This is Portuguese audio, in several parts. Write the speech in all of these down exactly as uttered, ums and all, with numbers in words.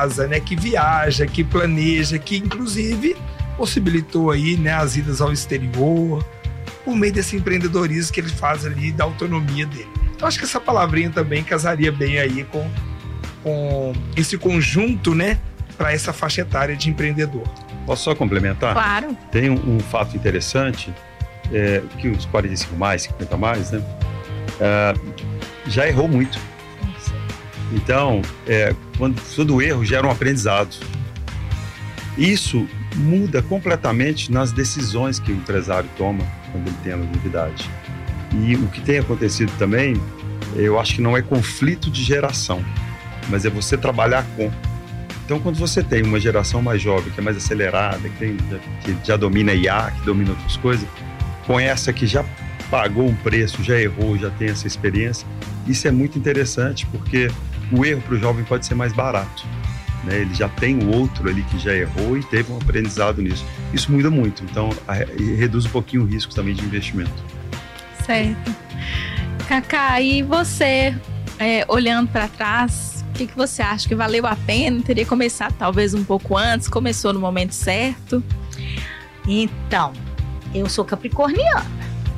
casa, né? Que viaja, que planeja, que inclusive possibilitou aí, né, as idas ao exterior, por meio desse empreendedorismo que ele faz ali, da autonomia dele. Então acho que essa palavrinha também casaria bem aí com, com esse conjunto, né, para essa faixa etária de empreendedor. Posso só complementar? Claro. Tem um, um fato interessante, é, que os quarenta e cinco mais, cinquenta mais, né, é, já errou muito. Então, é, quando todo erro gera um aprendizado. Isso muda completamente nas decisões que o empresário toma quando ele tem a longevidade. E o que tem acontecido também, eu acho que não é conflito de geração, mas é você trabalhar com. Então, quando você tem uma geração mais jovem, que é mais acelerada, que, tem, que já domina I A, que domina outras coisas, com essa que já pagou um preço, já errou, já tem essa experiência, isso é muito interessante, porque o erro para o jovem pode ser mais barato, né? Ele já tem o outro ali que já errou e teve um aprendizado nisso. Isso muda muito, então a, reduz um pouquinho o risco também de investimento. Certo. Cacá, e você, é, olhando para trás, o que, que você acha que valeu a pena? Teria começado talvez um pouco antes, começou no momento certo? Então, eu sou capricorniana.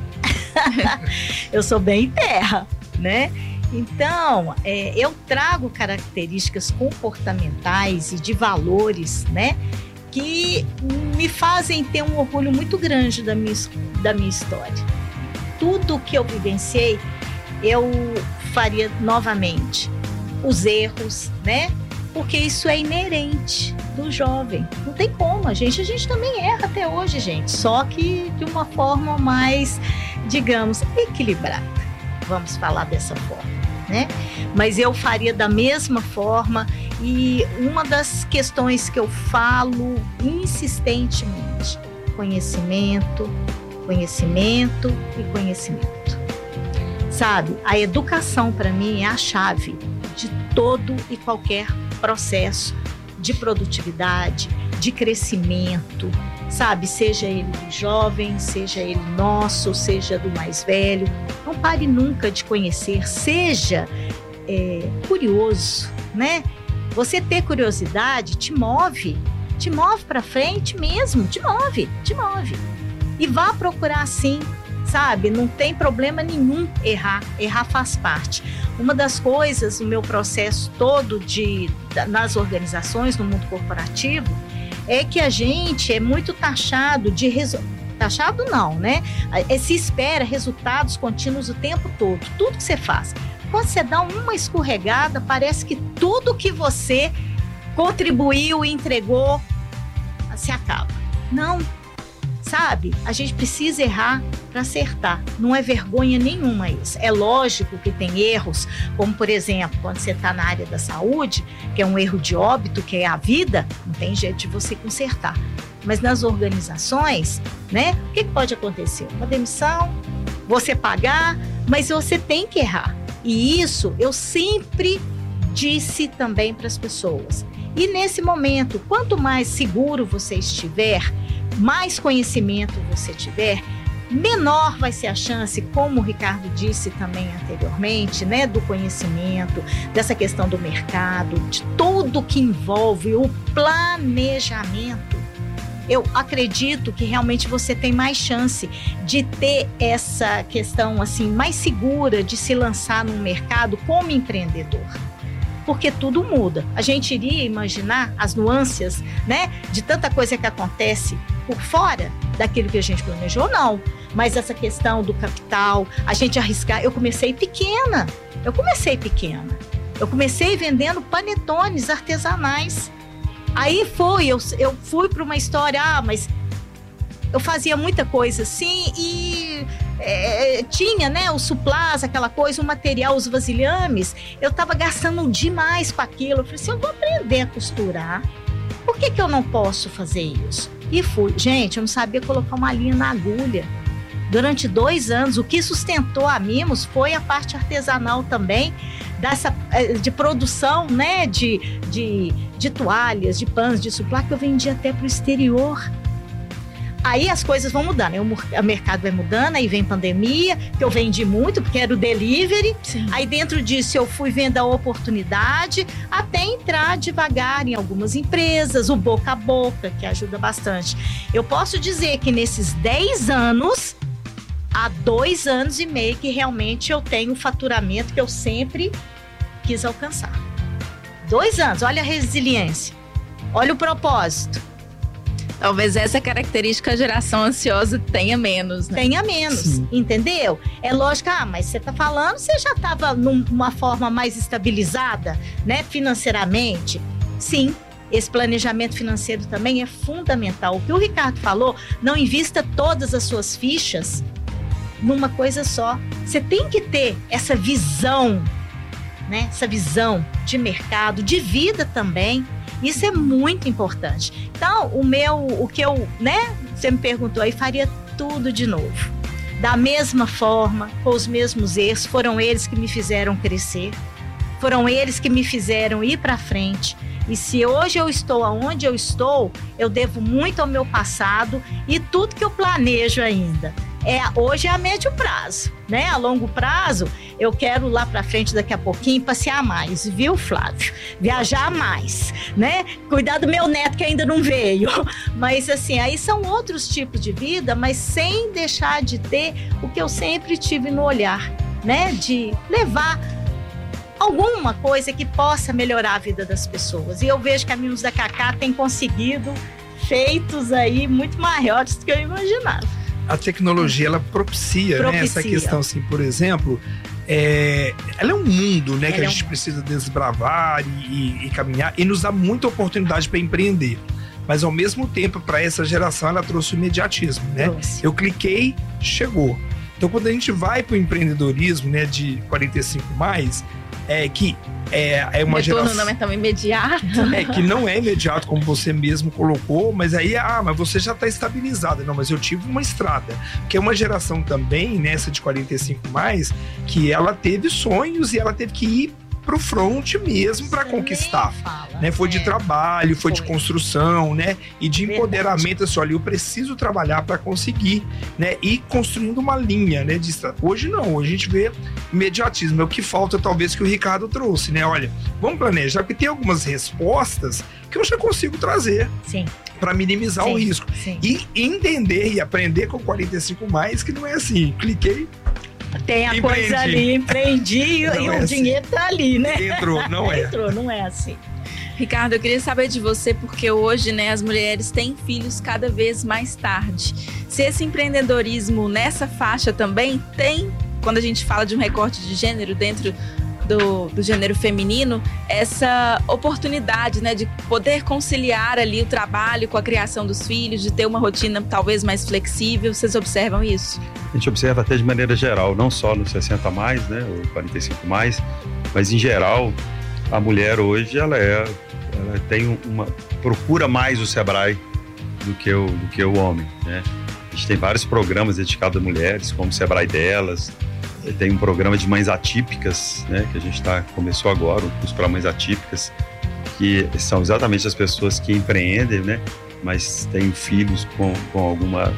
Eu sou bem terra, né? Então, é, eu trago características comportamentais e de valores, né, que me fazem ter um orgulho muito grande da minha, da minha história. Tudo que eu vivenciei, eu faria novamente. Os erros, né? Porque isso é inerente do jovem. Não tem como, a gente, a gente também erra até hoje, gente. Só que de uma forma mais, digamos, equilibrada. Vamos falar dessa forma, né? Mas eu faria da mesma forma, e uma das questões que eu falo insistentemente: conhecimento, conhecimento e conhecimento. Sabe, a educação para mim é a chave de todo e qualquer processo de produtividade, de crescimento, sabe? Seja ele do jovem, seja ele nosso, seja do mais velho. Não pare nunca de conhecer, seja é, curioso, né? Você ter curiosidade te move, te move para frente mesmo, te move, te move. E vá procurar sim, sabe? Não tem problema nenhum errar, errar faz parte. Uma das coisas, o meu processo todo de, nas organizações, no mundo corporativo, é que a gente é muito taxado de resultados. Taxado não, né? Se espera resultados contínuos o tempo todo, tudo que você faz. Quando você dá uma escorregada, parece que tudo que você contribuiu e entregou se acaba. Não, sabe? A gente precisa errar para acertar. Não é vergonha nenhuma isso. É lógico que tem erros, como por exemplo, quando você está na área da saúde, que é um erro de óbito, que é a vida, não tem jeito de você consertar. Mas nas organizações, né? O que pode acontecer? Uma demissão, você pagar, mas você tem que errar. E isso eu sempre disse também para as pessoas. E nesse momento, quanto mais seguro você estiver, mais conhecimento você tiver, menor vai ser a chance, como o Ricardo disse também anteriormente, né, do conhecimento, dessa questão do mercado, de tudo que envolve o planejamento. Eu acredito que realmente você tem mais chance de ter essa questão assim mais segura de se lançar no mercado como empreendedor. Porque tudo muda. A gente iria imaginar as nuances, né, de tanta coisa que acontece por fora daquilo que a gente planejou, não. Mas essa questão do capital, a gente arriscar. Eu comecei pequena. Eu comecei pequena. Eu comecei vendendo panetones artesanais. Aí foi, eu, eu fui para uma história, ah, mas eu fazia muita coisa assim e é, tinha, né, o suplás, aquela coisa, o material, os vasilhames, eu estava gastando demais com aquilo. Eu falei assim, eu vou aprender a costurar, por que que eu não posso fazer isso? E fui. Gente, eu não sabia colocar uma linha na agulha. Durante dois anos, o que sustentou a Mimos foi a parte artesanal também, dessa, de produção, né, de, de, de toalhas, de panos, de suplá, que eu vendia até para o exterior. Aí as coisas vão mudando, aí o mercado vai mudando, aí vem pandemia, que eu vendi muito, porque era o delivery. Sim. Aí dentro disso eu fui vendo a oportunidade, até entrar devagar em algumas empresas, o boca a boca, que ajuda bastante. Eu posso dizer que nesses dez anos, há dois anos e meio que realmente eu tenho o faturamento que eu sempre quis alcançar. Dois anos, olha a resiliência, olha o propósito. Talvez essa característica a geração ansiosa tenha menos, né? Tenha menos, sim, entendeu? É lógico, ah, mas você tá falando, você já estava numa forma mais estabilizada, né, financeiramente? Sim, esse planejamento financeiro também é fundamental. O que o Ricardo falou, não invista todas as suas fichas numa coisa só. Você tem que ter essa visão, né, essa visão de mercado, de vida também. Isso é muito importante. Então, o meu, o que eu, né, você me perguntou aí, faria tudo de novo. Da mesma forma, com os mesmos erros, foram eles que me fizeram crescer, foram eles que me fizeram ir para frente. E se hoje eu estou aonde eu estou, eu devo muito ao meu passado e tudo que eu planejo ainda. É, hoje é a médio prazo, né? A longo prazo, eu quero lá para frente daqui a pouquinho passear mais, viu, Flávio? Viajar mais, né? Cuidar do meu neto que ainda não veio. Mas assim, aí são outros tipos de vida, mas sem deixar de ter o que eu sempre tive no olhar, né? De levar alguma coisa que possa melhorar a vida das pessoas. E eu vejo que a Mimos da Cacá tem conseguido feitos aí muito maiores do que eu imaginava. A tecnologia, ela propicia, propicia. Né, essa questão, assim, por exemplo, é, ela é um mundo, né, que a gente é um... precisa desbravar e, e, e caminhar, e nos dá muita oportunidade para empreender. Mas, ao mesmo tempo, para essa geração, ela trouxe o imediatismo, né? Trouxe. Eu cliquei, chegou. Então, quando a gente vai para o empreendedorismo, né, de quarenta e cinco mais, é que é, é uma geração... não é tão imediato. É, que não é imediato, como você mesmo colocou, mas aí, ah, mas você já está estabilizada. Não, mas eu tive uma estrada. Porque é uma geração também, nessa de quarenta e cinco mais, que ela teve sonhos e ela teve que ir pro front mesmo para conquistar, fala, né? Foi é. de trabalho, foi, foi de construção, né? E de empoderamento, assim, olha, eu preciso trabalhar para conseguir, né? E construindo uma linha, né? De... Hoje não, hoje a gente vê imediatismo, é o que falta talvez que o Ricardo trouxe, né? Olha, vamos planejar, porque tem algumas respostas que eu já consigo trazer. Sim. Para minimizar sim, o risco. Sim. E entender e aprender com quarenta e cinco mais que não é assim, cliquei, tem a empreendi. Coisa ali, empreendi e é o assim. Dinheiro tá ali, né? Entrou, não é. Entrou, não é assim. Ricardo, eu queria saber de você, porque hoje, né, as mulheres têm filhos cada vez mais tarde. Se esse empreendedorismo nessa faixa também tem, quando a gente fala de um recorte de gênero dentro do, do gênero feminino, essa oportunidade, né, de poder conciliar ali o trabalho com a criação dos filhos, de ter uma rotina talvez mais flexível. Vocês observam isso? A gente observa até de maneira geral, não só no sessenta mais, né, ou quarenta e cinco mais, mas em geral, a mulher hoje, ela, é, ela tem uma, procura mais o Sebrae do que o, do que o homem, né? A gente tem vários programas dedicados a mulheres, como o Sebrae Delas, tem um programa de mães atípicas, né, que a gente tá, começou agora, um curso para mães atípicas, que são exatamente as pessoas que empreendem, né, mas têm filhos com, com alguma...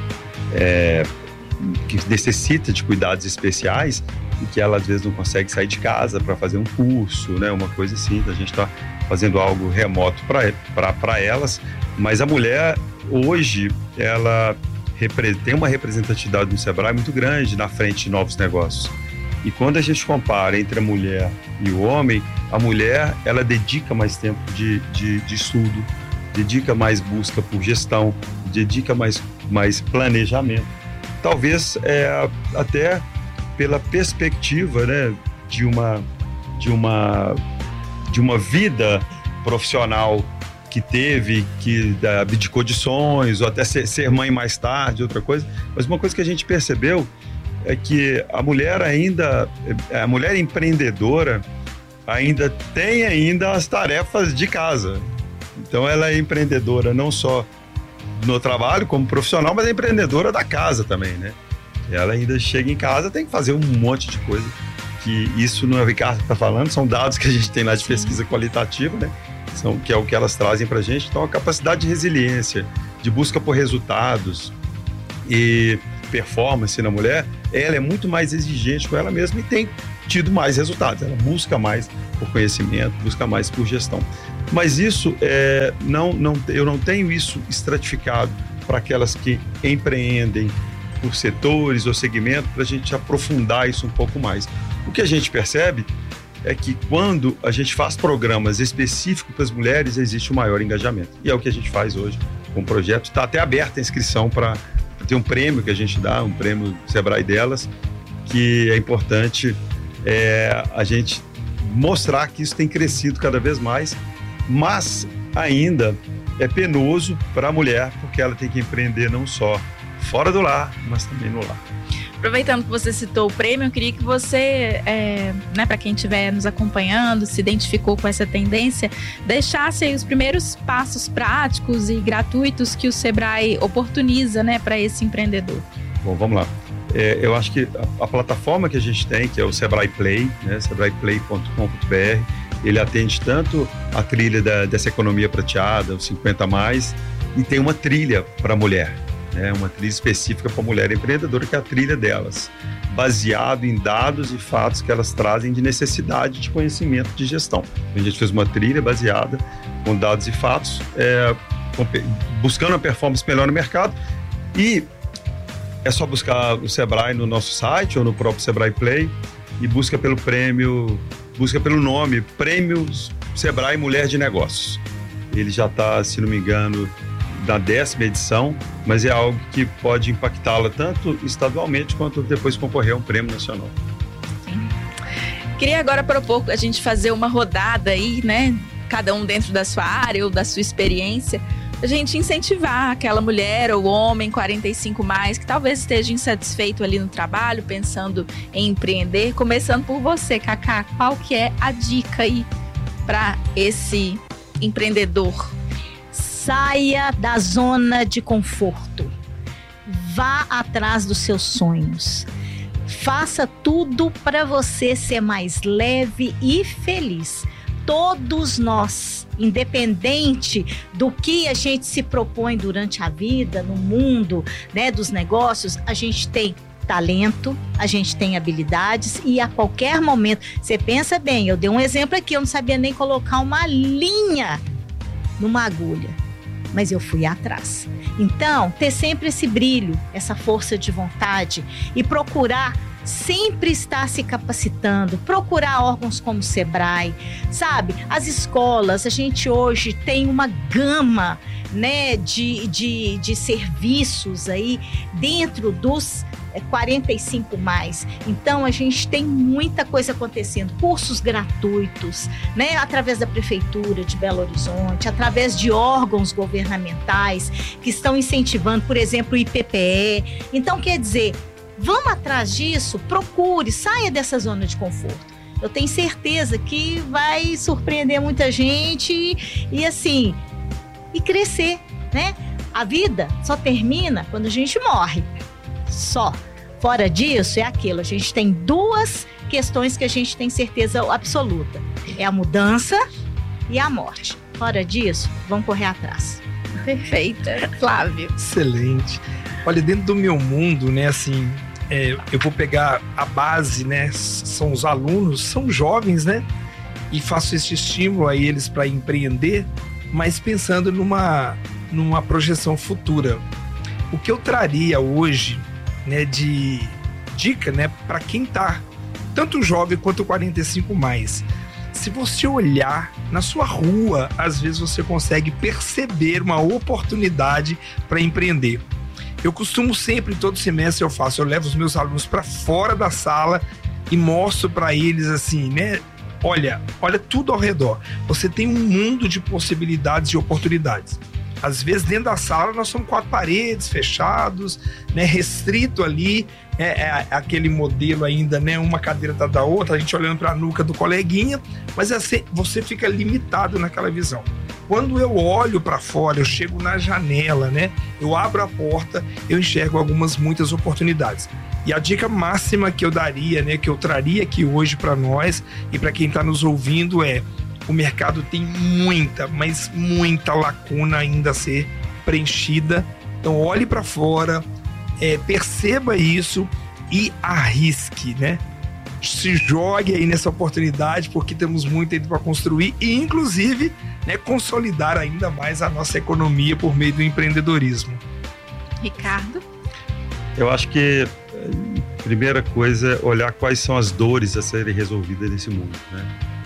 É, que necessita de cuidados especiais e que ela às vezes não consegue sair de casa para fazer um curso, né, uma coisa assim. Então a gente está fazendo algo remoto para elas, mas a mulher hoje, ela tem uma representatividade no Sebrae muito grande na frente de novos negócios. E quando a gente compara entre a mulher e o homem, a mulher, ela dedica mais tempo de, de, de estudo, dedica mais busca por gestão, dedica mais, mais planejamento. Talvez é, até pela perspectiva, né, de, uma, de, uma, de uma vida profissional que teve, que abdicou de sonhos, ou até ser, ser mãe mais tarde, outra coisa. Mas uma coisa que a gente percebeu é que a mulher ainda, a mulher empreendedora ainda tem ainda as tarefas de casa. Então ela é empreendedora não só no trabalho como profissional, mas é empreendedora da casa também, né? Ela ainda chega em casa, tem que fazer um monte de coisa, que isso não é o Ricardo que está falando, são dados que a gente tem lá de pesquisa qualitativa, né? São, que é o que elas trazem para a gente. Então, a capacidade de resiliência, de busca por resultados, e performance na mulher, ela é muito mais exigente com ela mesma e tem tido mais resultados. Ela busca mais por conhecimento, busca mais por gestão. Mas isso, é, não, não, eu não tenho isso estratificado para aquelas que empreendem por setores ou segmentos, para a gente aprofundar isso um pouco mais. O que a gente percebe é que quando a gente faz programas específicos para as mulheres, existe um maior engajamento. E é o que a gente faz hoje com o projeto. Está até aberta a inscrição para ter um prêmio que a gente dá, um prêmio Sebrae delas, que é importante é, a gente mostrar que isso tem crescido cada vez mais, mas ainda é penoso para a mulher, porque ela tem que empreender não só fora do lar, mas também no lar. Aproveitando que você citou o prêmio, eu queria que você, é, né, para quem estiver nos acompanhando, se identificou com essa tendência, deixasse aí os primeiros passos práticos e gratuitos que o Sebrae oportuniza, né, para esse empreendedor. Bom, vamos lá. É, eu acho que a, a plataforma que a gente tem, que é o Sebrae Play, né, sebrae play ponto com ponto b r, ele atende tanto a trilha da, dessa economia prateada, os cinquenta mais, e tem uma trilha para a mulher. É uma trilha específica para a mulher empreendedora, que é a trilha delas, baseado em dados e fatos que elas trazem de necessidade de conhecimento de gestão. A gente fez uma trilha baseada com dados e fatos, é, buscando uma performance melhor no mercado, e é só buscar o Sebrae no nosso site ou no próprio Sebrae Play e busca pelo prêmio, busca pelo nome, Prêmios Sebrae Mulher de Negócios. Ele já está, se não me engano, da décima edição, mas é algo que pode impactá-la tanto estadualmente quanto depois concorrer a um prêmio nacional. Sim. Queria agora propor a gente fazer uma rodada aí, né? Cada um dentro da sua área ou da sua experiência, a gente incentivar aquela mulher ou homem quarenta e cinco mais, que talvez esteja insatisfeito ali no trabalho, pensando em empreender. Começando por você, Cacá, qual que é a dica aí para esse empreendedor? Saia da zona de conforto. Vá atrás dos seus sonhos. Faça tudo para você ser mais leve e feliz. Todos nós, independente do que a gente se propõe durante a vida, no mundo, né, dos negócios, a gente tem talento, a gente tem habilidades e a qualquer momento, você pensa bem, eu dei um exemplo aqui, eu não sabia nem colocar uma linha numa agulha, mas eu fui atrás. Então, ter sempre esse brilho, essa força de vontade e procurar sempre estar se capacitando, procurar órgãos como o Sebrae, sabe? As escolas, a gente hoje tem uma gama, né, de, de, de serviços aí dentro dos quarenta e cinco mais. Então, a gente tem muita coisa acontecendo, cursos gratuitos, né, através da Prefeitura de Belo Horizonte, através de órgãos governamentais que estão incentivando, por exemplo, o I P P E. Então, quer dizer, vamos atrás disso, procure, saia dessa zona de conforto. Eu tenho certeza que vai surpreender muita gente e, e assim, e crescer, né? A vida só termina quando a gente morre. Só. Fora disso, é aquilo. A gente tem duas questões que a gente tem certeza absoluta. É a mudança e a morte. Fora disso, vamos correr atrás. Perfeita. Flávio. Excelente. Olha, dentro do meu mundo, né, assim, é, eu vou pegar a base, né, são os alunos, são jovens, né, e faço esse estímulo a eles para empreender, mas pensando numa, numa projeção futura. O que eu traria hoje, né, de dica, né, para quem tá tanto jovem quanto quarenta e cinco mais. Se você olhar na sua rua, às vezes você consegue perceber uma oportunidade para empreender. Eu costumo sempre, todo semestre eu faço, eu levo os meus alunos para fora da sala e mostro para eles assim, né, olha, olha tudo ao redor. Você tem um mundo de possibilidades e oportunidades. Às vezes dentro da sala nós somos quatro paredes, fechados, né, restrito ali, é, é aquele modelo ainda, né, uma cadeira atrás da outra, a gente olhando para a nuca do coleguinha, mas assim, você fica limitado naquela visão. Quando eu olho para fora, eu chego na janela, né, eu abro a porta, eu enxergo algumas, muitas oportunidades. E a dica máxima que eu daria, né, que eu traria aqui hoje para nós e para quem está nos ouvindo é: o mercado tem muita, mas muita lacuna ainda a ser preenchida. Então olhe para fora, é, perceba isso e arrisque, né? Se jogue aí nessa oportunidade, porque temos muito ainda para construir e, inclusive, né, consolidar ainda mais a nossa economia por meio do empreendedorismo. Ricardo? Eu acho que a primeira coisa é olhar quais são as dores a serem resolvidas nesse mundo, né?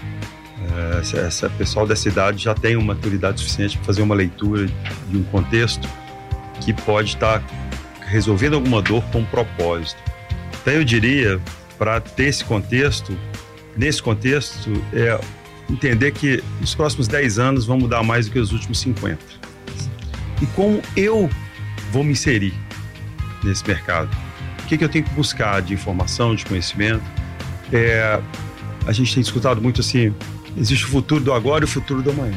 Essa, essa pessoal dessa idade já tem uma maturidade suficiente para fazer uma leitura de um contexto que pode estar resolvendo alguma dor com um propósito. Então eu diria, para ter esse contexto, nesse contexto, é entender que os próximos dez anos vão mudar mais do que os últimos cinquenta. E como eu vou me inserir nesse mercado? O que, que eu tenho que buscar de informação, de conhecimento? É, a gente tem escutado muito assim, existe o futuro do agora e o futuro do amanhã.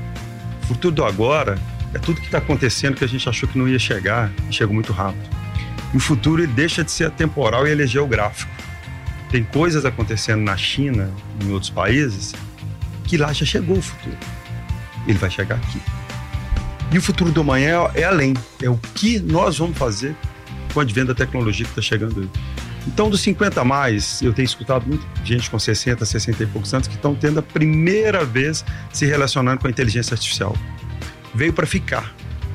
O futuro do agora é tudo que está acontecendo que a gente achou que não ia chegar e chegou muito rápido. E o futuro ele deixa de ser atemporal e ele é geográfico. Tem coisas acontecendo na China, em outros países, que lá já chegou o futuro. Ele vai chegar aqui. E o futuro do amanhã é, é além. É o que nós vamos fazer com o advento da tecnologia que está chegando aí. Então, dos cinquenta a mais, eu tenho escutado muita gente com sessenta, sessenta e poucos anos que estão tendo a primeira vez se relacionando com a inteligência artificial. Veio para ficar.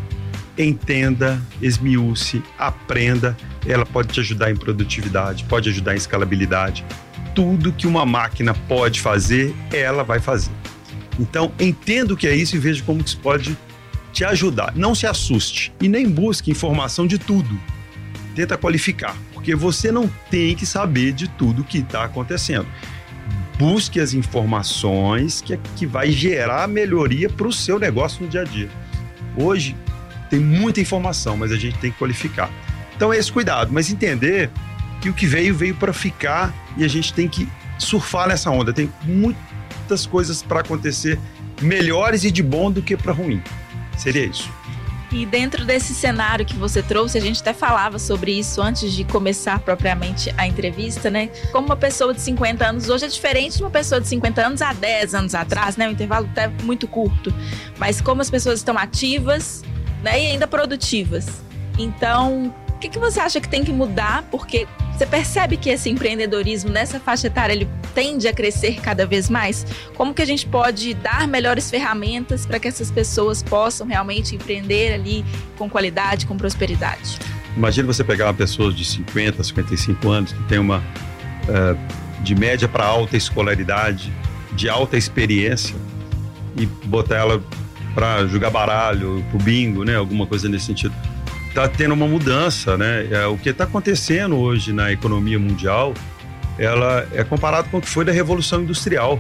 Entenda, esmiúce, aprenda. Ela pode te ajudar em produtividade, pode ajudar em escalabilidade. Tudo que uma máquina pode fazer, ela vai fazer. Então, entenda o que é isso e veja como isso pode te ajudar. Não se assuste e nem busque informação de tudo. Tenta qualificar, porque você não tem que saber de tudo que está acontecendo. Busque as informações que, que vai gerar melhoria para o seu negócio no dia a dia. Hoje tem muita informação, mas a gente tem que qualificar. Então é esse cuidado, mas entender que o que veio, veio para ficar e a gente tem que surfar nessa onda. Tem muitas coisas para acontecer melhores e de bom do que para ruim. Seria isso. E dentro desse cenário que você trouxe, a gente até falava sobre isso antes de começar propriamente a entrevista, né? Como uma pessoa de cinquenta anos hoje é diferente de uma pessoa de cinquenta anos há dez anos atrás, né? O intervalo até muito curto. Mas como as pessoas estão ativas, né? E ainda produtivas. Então, o que, que você acha que tem que mudar? Porque você percebe que esse empreendedorismo nessa faixa etária, ele tende a crescer cada vez mais? Como que a gente pode dar melhores ferramentas para que essas pessoas possam realmente empreender ali com qualidade, com prosperidade? Imagina você pegar uma pessoa de cinquenta, cinquenta e cinco anos que tem uma uh, de média para alta escolaridade, de alta experiência e botar ela para jogar baralho, pro bingo, né? Alguma coisa nesse sentido. Está tendo uma mudança, né? É, o que está acontecendo hoje na economia mundial, ela é comparado com o que foi da Revolução Industrial,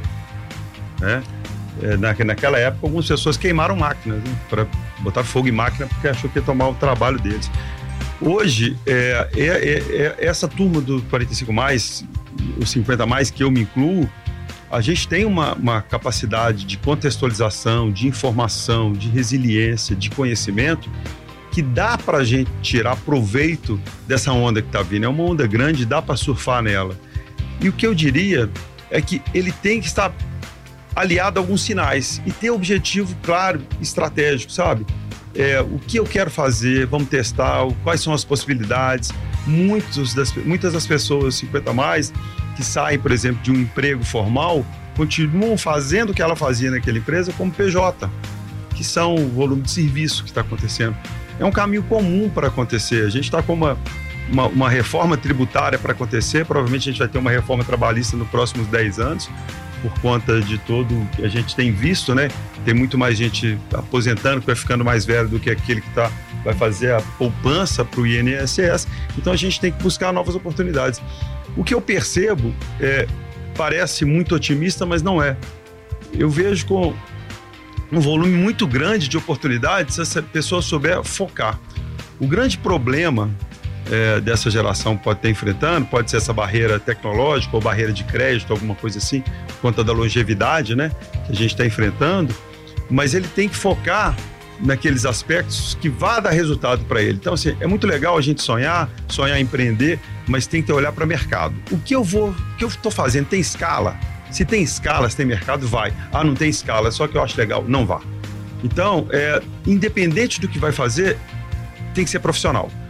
né? É, na, naquela época, algumas pessoas queimaram máquinas, né? Para botar fogo em máquina porque achou que ia tomar o trabalho deles. Hoje, é, é, é, é essa turma do quarenta e cinco mais, os cinquenta mais, que eu me incluo, a gente tem uma, uma capacidade de contextualização, de informação, de resiliência, de conhecimento, que dá para a gente tirar proveito dessa onda que está vindo. É uma onda grande, dá para surfar nela. E o que eu diria é que ele tem que estar aliado a alguns sinais e ter objetivo claro, estratégico, sabe? É, o que eu quero fazer, vamos testar, quais são as possibilidades. Muitos das, muitas das pessoas cinquenta a mais que saem, por exemplo, de um emprego formal, continuam fazendo o que ela fazia naquela empresa como P J, que são o volume de serviço que está acontecendo. É um caminho comum para acontecer. A gente está com uma, uma, uma reforma tributária para acontecer. Provavelmente a gente vai ter uma reforma trabalhista nos próximos dez anos, por conta de todo que a gente tem visto, né? Tem muito mais gente aposentando, que vai ficando mais velho do que aquele que tá, vai fazer a poupança para o I N S S. Então a gente tem que buscar novas oportunidades. O que eu percebo é, parece muito otimista, mas não é. Eu vejo com um volume muito grande de oportunidades se essa pessoa souber focar. O grande problema é, dessa geração pode estar enfrentando, pode ser essa barreira tecnológica ou barreira de crédito, alguma coisa assim, por conta da longevidade, né, que a gente está enfrentando, mas ele tem que focar naqueles aspectos que vá dar resultado para ele. Então, assim, é muito legal a gente sonhar, sonhar em empreender, mas tem que olhar para o mercado. O que eu vou, o que eu estou fazendo tem escala? Se tem escala, se tem mercado, vai. Ah, não tem escala, só que eu acho legal, não vá. Então, é, independente do que vai fazer, tem que ser profissional.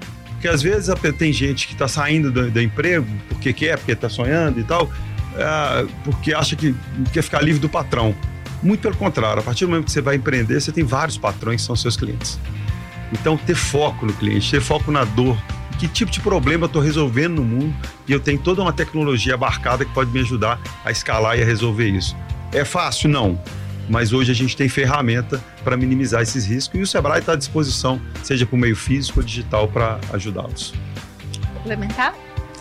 Porque às vezes tem gente que está saindo do, do emprego porque quer, porque está sonhando e tal, é, porque acha que quer ficar livre do patrão. Muito pelo contrário, a partir do momento que você vai empreender, você tem vários patrões que são seus clientes. Então, ter foco no cliente, ter foco na dor, que tipo de problema eu estou resolvendo no mundo, e eu tenho toda uma tecnologia abarcada que pode me ajudar a escalar e a resolver isso. É fácil? Não. Mas hoje a gente tem ferramenta para minimizar esses riscos, e o Sebrae está à disposição, seja por meio físico ou digital, para ajudá-los. Complementar?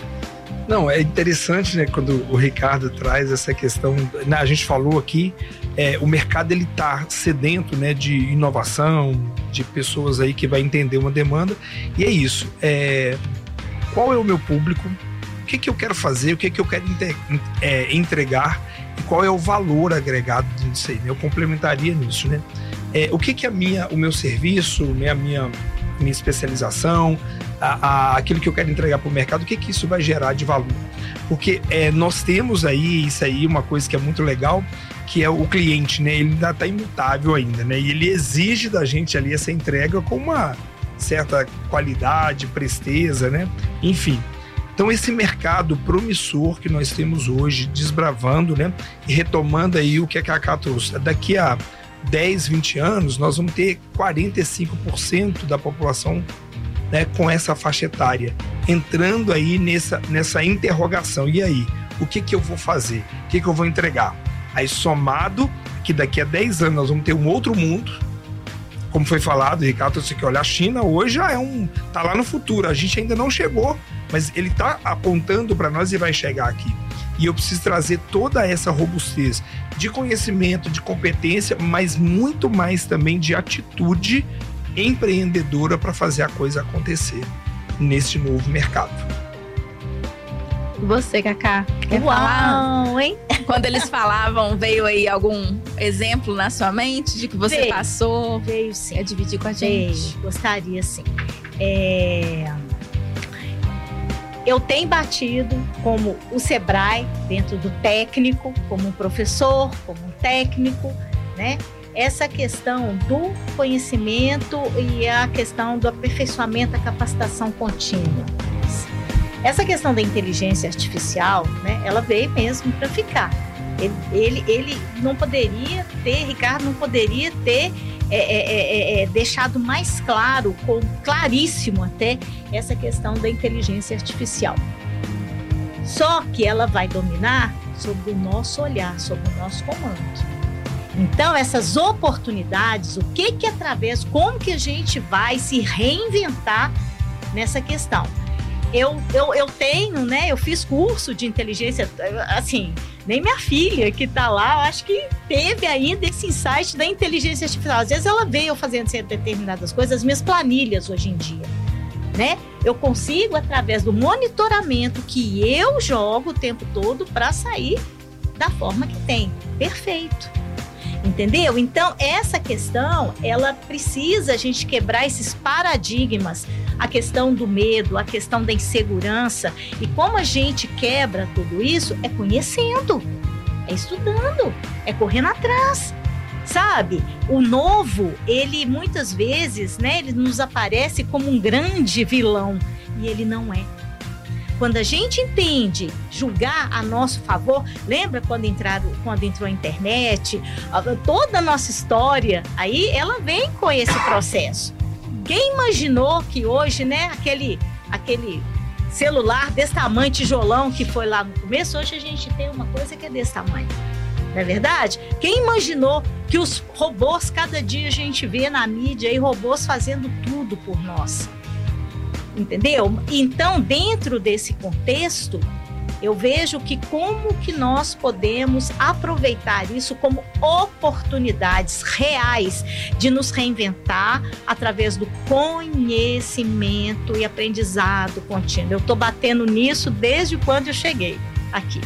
Não, é interessante, né, quando o Ricardo traz essa questão, né, a gente falou aqui, é, o mercado ele tá sedento, né, de inovação, de pessoas aí que vai entender uma demanda, e é isso, é, qual é o meu público, o que que eu quero fazer, o que que eu quero inte- é, entregar, e qual é o valor agregado disso aí, né? Eu complementaria nisso, né, é, o que que a minha, o meu serviço, né, a minha, minha especialização, A, a, aquilo que eu quero entregar para o mercado, o que que isso vai gerar de valor? Porque é, nós temos aí, isso aí, uma coisa que é muito legal, que é o cliente, né? Ele ainda está imutável ainda, né? E ele exige da gente ali essa entrega com uma certa qualidade, presteza, né? Enfim. Então, esse mercado promissor que nós temos hoje, desbravando, né? E retomando aí o que a Cacá trouxe. Daqui a dez, vinte anos, nós vamos ter quarenta e cinco por cento da população, né, com essa faixa etária, entrando aí nessa, nessa interrogação. E aí, o que que eu vou fazer? O que que eu vou entregar? Aí, somado, que daqui a dez anos nós vamos ter um outro mundo, como foi falado, Ricardo, você que olha, a China hoje já é um, tá lá no futuro, a gente ainda não chegou, mas ele tá apontando para nós e vai chegar aqui. E eu preciso trazer toda essa robustez de conhecimento, de competência, mas muito mais também de atitude empreendedora para fazer a coisa acontecer nesse novo mercado. E você, Cacá? Quer Uau, falar? hein? Quando eles falavam, veio aí algum exemplo na sua mente de que você Veio. passou? Veio sim. Quer dividir com a gente? Veio. Gostaria sim. É... Eu tenho batido como o Sebrae, dentro do técnico, como um professor, como um técnico, né? Essa questão do conhecimento e a questão do aperfeiçoamento, da capacitação contínua. Essa questão da inteligência artificial, né, ela veio mesmo para ficar. Ele, ele, ele não poderia ter, Ricardo não poderia ter é, é, é, deixado mais claro, com, claríssimo até, essa questão da inteligência artificial. Só que ela vai dominar sobre o nosso olhar, sobre o nosso comando. Então, essas oportunidades, o que que através, como que a gente vai se reinventar nessa questão? Eu, eu, eu tenho, né, eu fiz curso de inteligência, assim, nem minha filha que tá lá, eu acho que teve ainda esse insight da inteligência artificial. Às vezes ela veio fazendo determinadas coisas, as minhas planilhas hoje em dia, né? Eu consigo, através do monitoramento que eu jogo o tempo todo para sair da forma que tem. Perfeito. Entendeu? Então, essa questão, ela precisa a gente quebrar esses paradigmas, a questão do medo, a questão da insegurança. E como a gente quebra tudo isso? É conhecendo, é estudando, é correndo atrás, sabe? O novo, ele muitas vezes, né, ele nos aparece como um grande vilão, e ele não é. Quando a gente entende julgar a nosso favor, lembra quando, entraram, quando entrou a internet, toda a nossa história, aí ela vem com esse processo. Quem imaginou que hoje, né, aquele, aquele celular desse tamanho, tijolão que foi lá no começo, hoje a gente tem uma coisa que é desse tamanho, não é verdade? Quem imaginou que os robôs, cada dia a gente vê na mídia aí robôs fazendo tudo por nós? Entendeu? Então, dentro desse contexto, eu vejo que como que nós podemos aproveitar isso como oportunidades reais de nos reinventar através do conhecimento e aprendizado contínuo. Eu estou batendo nisso desde quando eu cheguei aqui.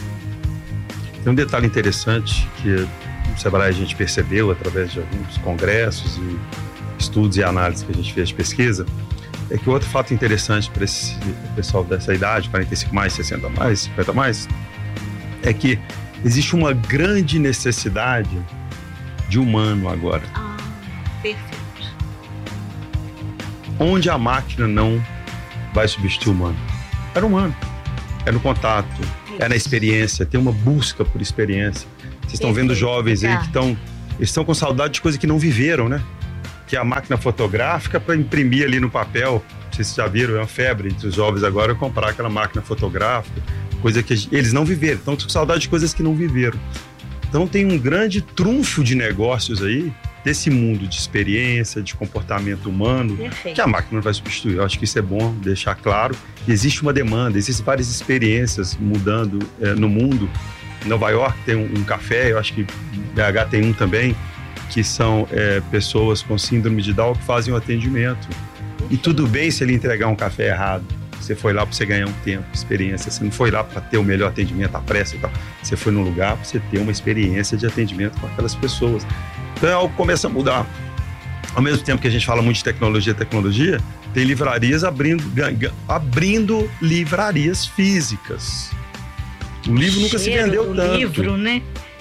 Tem um detalhe interessante que o Sebrae a gente percebeu através de alguns congressos e estudos e análises que a gente fez de pesquisa, é que outro fato interessante para esse pessoal dessa idade, quarenta e cinco mais, sessenta mais, cinquenta mais, é que existe uma grande necessidade de humano agora. Ah, perfeito. Onde a máquina não vai substituir o humano. É no humano, é no contato, é na experiência, tem uma busca por experiência. Vocês estão vendo jovens aí que estão, eles estão com saudade de coisa que não viveram, né? Que é a máquina fotográfica para imprimir ali no papel. Vocês já viram, é uma febre entre os jovens agora comprar aquela máquina fotográfica, coisa que eles não viveram. Estão com saudade de coisas que não viveram. Então tem um grande trunfo de negócios aí, desse mundo de experiência, de comportamento humano, Perfeito. Que a máquina não vai substituir. Eu acho que isso é bom deixar claro. Existe uma demanda, existem várias experiências mudando é, no mundo. Em Nova York tem um, um café, eu acho que B H tem um também, que são é, pessoas com síndrome de Down que fazem o atendimento. E tudo bem se ele entregar um café errado. Você foi lá para você ganhar um tempo, experiência. Você não foi lá para ter o melhor atendimento à pressa e tal. Você foi num lugar para você ter uma experiência de atendimento com aquelas pessoas. Então é algo que começa a mudar. Ao mesmo tempo que a gente fala muito de tecnologia, tecnologia, tem livrarias abrindo, abrindo livrarias físicas. O livro nunca se vendeu tanto. Livro, né?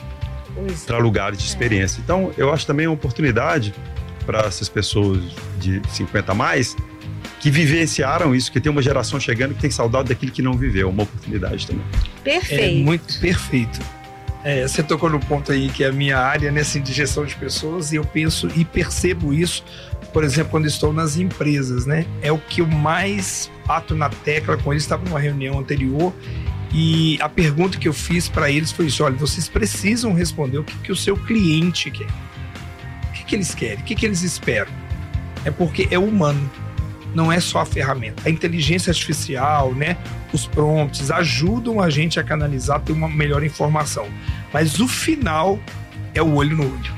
Para lugares de experiência. Então, eu acho também uma oportunidade para essas pessoas de cinquenta a mais que vivenciaram isso, que tem uma geração chegando que tem saudade daquilo que não viveu. Uma oportunidade também. Perfeito. É muito perfeito. É, você tocou no ponto aí que é a minha área, né, assim, de gestão de pessoas, e eu penso e percebo isso, por exemplo, quando estou nas empresas, né? É o que eu mais bato na tecla com eles. Estava numa reunião anterior e a pergunta que eu fiz para eles foi isso: olha, vocês precisam responder o que, que o seu cliente quer. O que, que eles querem? O que, que eles esperam? É porque é humano, não é só a ferramenta. A inteligência artificial, né, os prompts ajudam a gente a canalizar, ter uma melhor informação. Mas o final é o olho no olho.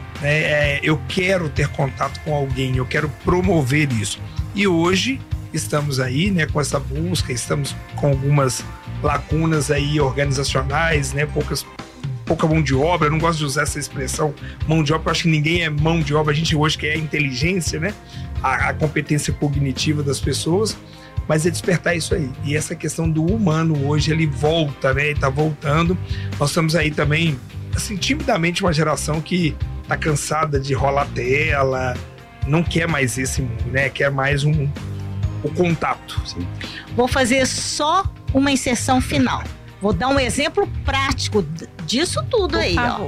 É, eu quero ter contato com alguém, eu quero promover isso. E hoje estamos aí, né, com essa busca, estamos com algumas lacunas aí organizacionais, né, poucas, pouca mão de obra. Eu não gosto de usar essa expressão mão de obra, eu acho que ninguém é mão de obra, a gente hoje quer a inteligência, né, a, a competência cognitiva das pessoas, mas é despertar isso aí. E essa questão do humano hoje, ele volta, né, ele tá voltando. Nós estamos aí também, assim, timidamente uma geração que tá cansada de rolar tela, não quer mais esse mundo, né, quer mais um, o contato. Sim. Vou fazer só uma inserção final. Vou dar um exemplo prático disso tudo aí, ó.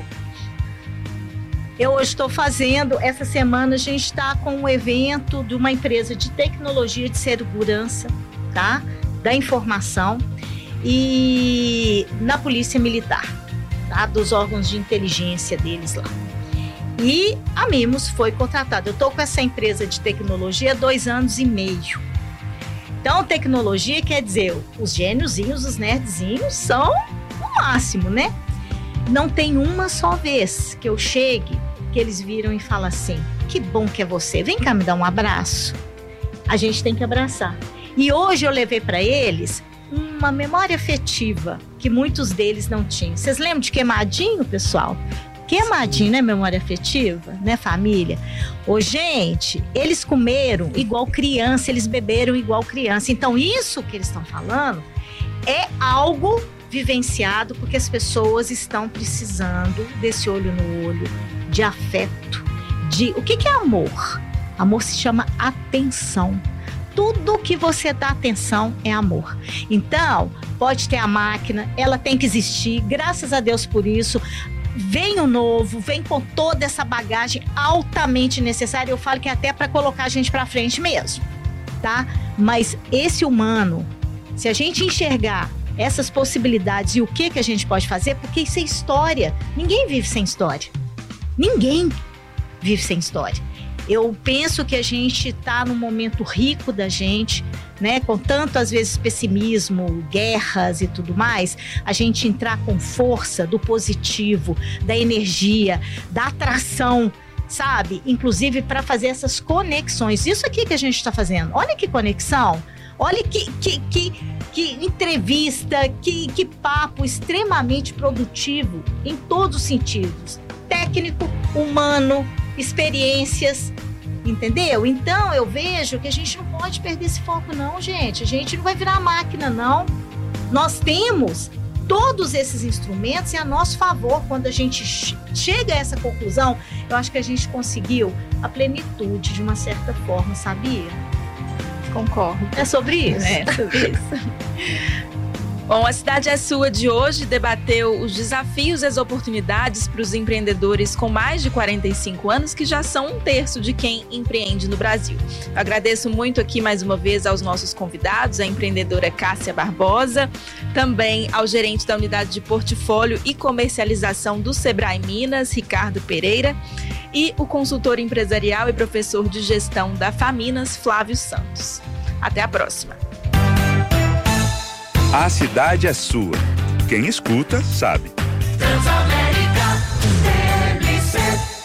Eu hoje estou fazendo, essa semana a gente está com um evento de uma empresa de tecnologia de segurança, tá? Da informação e na Polícia Militar, tá? Dos órgãos de inteligência deles lá. E a Mimos foi contratada. Eu estou com essa empresa de tecnologia há dois anos e meio. Então, tecnologia quer dizer, os gêniozinhos, os nerdzinhos são o máximo, né? Não tem uma só vez que eu chegue, que eles viram e falam assim: que bom que é você, vem cá me dar um abraço. A gente tem que abraçar. E hoje eu levei para eles uma memória afetiva que muitos deles não tinham. Vocês lembram de Queimadinho, pessoal? Queimadinho, né? Memória afetiva, né, família? Ô, gente, eles comeram igual criança, eles beberam igual criança. Então, isso que eles estão falando é algo vivenciado, porque as pessoas estão precisando desse olho no olho, de afeto, de... O que que é amor? Amor se chama atenção. Tudo que você dá atenção é amor. Então, pode ter a máquina, ela tem que existir, graças a Deus por isso. Vem o novo, vem com toda essa bagagem altamente necessária. Eu falo que é até para colocar a gente para frente mesmo, tá? Mas esse humano, se a gente enxergar essas possibilidades e o que que a gente pode fazer, porque isso é história. Ninguém vive sem história. Ninguém vive sem história. Eu penso que a gente está num momento rico da gente, né? Com tanto, às vezes, pessimismo, guerras e tudo mais, a gente entrar com força do positivo, da energia, da atração, sabe? Inclusive para fazer essas conexões. Isso aqui que a gente está fazendo. Olha que conexão. Olha que, que, que, que entrevista, que, que papo extremamente produtivo em todos os sentidos. Técnico, humano, experiências, entendeu? Então eu vejo que a gente não pode perder esse foco não, gente. A gente não vai virar máquina, não. Nós temos todos esses instrumentos e a nosso favor. Quando a gente chega a essa conclusão, eu acho que a gente conseguiu a plenitude de uma certa forma, sabia? Concordo. É sobre isso. É sobre isso. Bom, a Cidade é Sua de hoje debateu os desafios e as oportunidades para os empreendedores com mais de quarenta e cinco anos, que já são um terço de quem empreende no Brasil. Eu agradeço muito aqui mais uma vez aos nossos convidados, a empreendedora Cássia Barbosa, também ao gerente da unidade de portfólio e comercialização do Sebrae Minas, Ricardo Pereira, e o consultor empresarial e professor de gestão da Faminas, Flávio Santos. Até a próxima. A cidade é sua. Quem escuta, sabe. Transamérica T M C.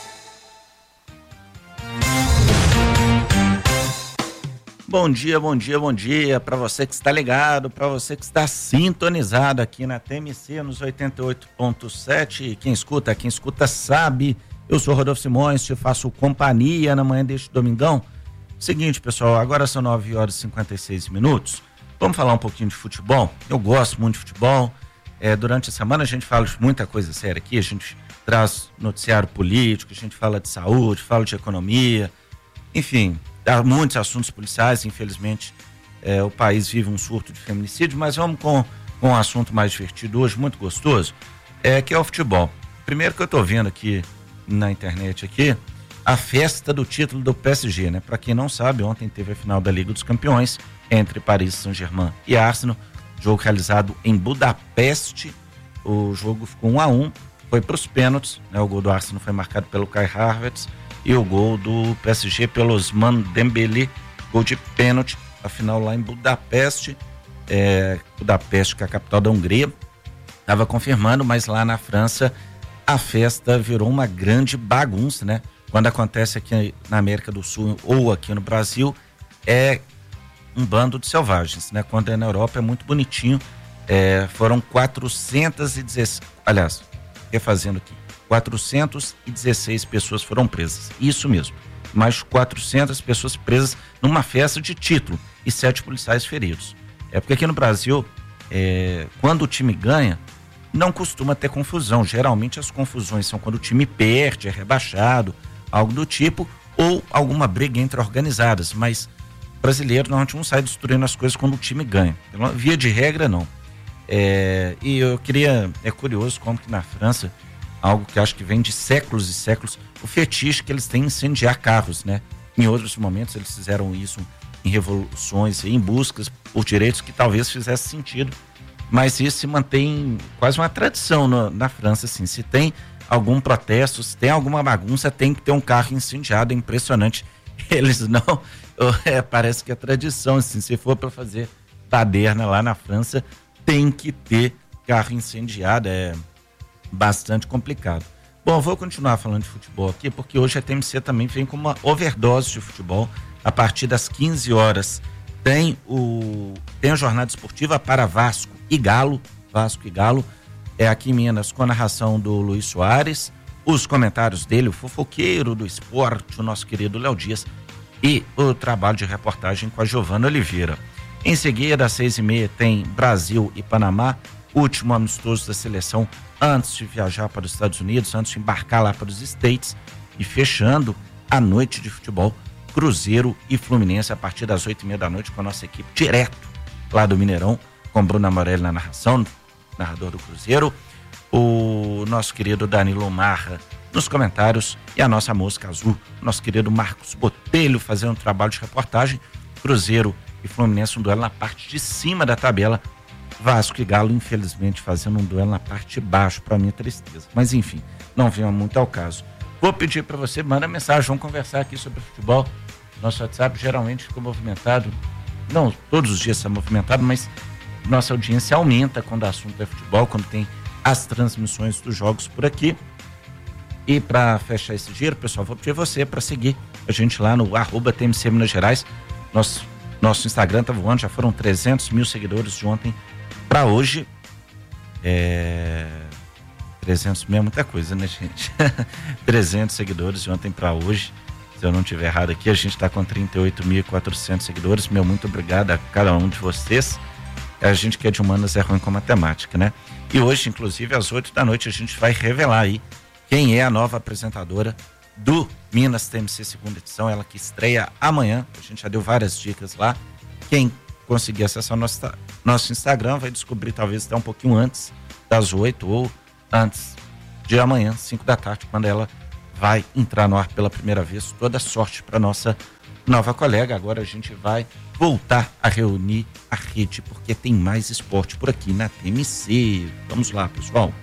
Bom dia, bom dia, bom dia para você que está ligado, para você que está sintonizado aqui na T M C nos oitenta e oito ponto sete. Quem escuta, quem escuta sabe. Eu sou Rodolfo Simões, te faço companhia na manhã deste domingão. Seguinte, pessoal, agora são nove horas e cinquenta e seis minutos. Vamos falar um pouquinho de futebol. Eu gosto muito de futebol. É, durante a semana a gente fala de muita coisa séria aqui. A gente traz noticiário político, a gente fala de saúde, fala de economia. Enfim, há muitos assuntos policiais. Infelizmente, é, o país vive um surto de feminicídio. Mas vamos com, com um assunto mais divertido hoje, muito gostoso, é, que é o futebol. Primeiro que eu estou vendo aqui na internet, aqui, a festa do título do P S G, né? Para quem não sabe, ontem teve a final da Liga dos Campeões entre Paris Saint-Germain e Arsenal, jogo realizado em Budapeste. O jogo ficou um a um, foi para os pênaltis, né? O gol do Arsenal foi marcado pelo Kai Havertz e o gol do P S G pelo Ousmane Dembélé, gol de pênalti. A final lá em Budapeste, é, Budapeste, que é a capital da Hungria, estava confirmando, mas lá na França a festa virou uma grande bagunça, né? Quando acontece aqui na América do Sul ou aqui no Brasil, é um bando de selvagens, né? Quando é na Europa é muito bonitinho. É, foram quatrocentas e dezesseis, aliás, refazendo aqui, quatrocentas e dezesseis pessoas foram presas. Isso mesmo, mais quatrocentas pessoas presas numa festa de título e sete policiais feridos. É porque aqui no Brasil, é, quando o time ganha, não costuma ter confusão. Geralmente as confusões são quando o time perde, é rebaixado, algo do tipo, ou alguma briga entre organizadas, mas brasileiro normalmente não sai destruindo as coisas quando o time ganha. Via de regra, não. É, e eu queria, é curioso como que na França, algo que acho que vem de séculos e séculos, o fetiche que eles têm em incendiar carros, né? Em outros momentos eles fizeram isso em revoluções, em buscas por direitos que talvez fizesse sentido, mas isso se mantém quase uma tradição no, na França, assim. Se tem algum protesto, se tem alguma bagunça, tem que ter um carro incendiado. É impressionante. Eles não, é, parece que é tradição, assim, se for para fazer baderna lá na França, tem que ter carro incendiado. É bastante complicado. Bom, eu vou continuar falando de futebol aqui, porque hoje a T M C também vem com uma overdose de futebol. A partir das quinze horas tem, o, tem a jornada esportiva para Vasco e Galo, Vasco e Galo, é aqui em Minas, com a narração do Luiz Soares, os comentários dele, o fofoqueiro do esporte, o nosso querido Léo Dias, e o trabalho de reportagem com a Giovana Oliveira. Em seguida, às seis e meia, tem Brasil e Panamá, último amistoso da seleção antes de viajar para os Estados Unidos, antes de embarcar lá para os States, e fechando a noite de futebol, Cruzeiro e Fluminense, a partir das oito e meia da noite, com a nossa equipe direto lá do Mineirão, com Bruno Amorelli na narração, narrador do Cruzeiro, o nosso querido Danilo Marra nos comentários e a nossa mosca azul, nosso querido Marcos Botelho fazendo um trabalho de reportagem. Cruzeiro e Fluminense, um duelo na parte de cima da tabela. Vasco e Galo, infelizmente, fazendo um duelo na parte de baixo, para minha tristeza. Mas enfim, não venha muito ao caso. Vou pedir para você, manda mensagem, vamos conversar aqui sobre futebol. Nosso WhatsApp geralmente fica movimentado, não todos os dias está movimentado, mas nossa audiência aumenta quando o assunto é futebol, quando tem as transmissões dos jogos por aqui. E para fechar esse giro, pessoal, vou pedir você para seguir a gente lá no arroba T M C Minas Gerais. Nosso, nosso Instagram tá voando, já foram trezentos mil seguidores de ontem para hoje. É... trezentos mil é muita coisa, né, gente? trezentos seguidores de ontem para hoje. Se eu não estiver errado aqui, a gente está com trinta e oito mil e quatrocentos seguidores. Meu muito obrigado a cada um de vocês. A gente que é de humanas é ruim com matemática, né? E hoje, inclusive, às oito da noite, a gente vai revelar aí quem é a nova apresentadora do Minas T M C segunda edição, ela que estreia amanhã. A gente já deu várias dicas lá. Quem conseguir acessar nosso, nosso Instagram vai descobrir talvez até um pouquinho antes das oito ou antes de amanhã, cinco da tarde, quando ela vai entrar no ar pela primeira vez. Toda sorte para nossa nova colega. Agora a gente vai voltar a reunir a rede, porque tem mais esporte por aqui na T M C. Vamos lá, pessoal.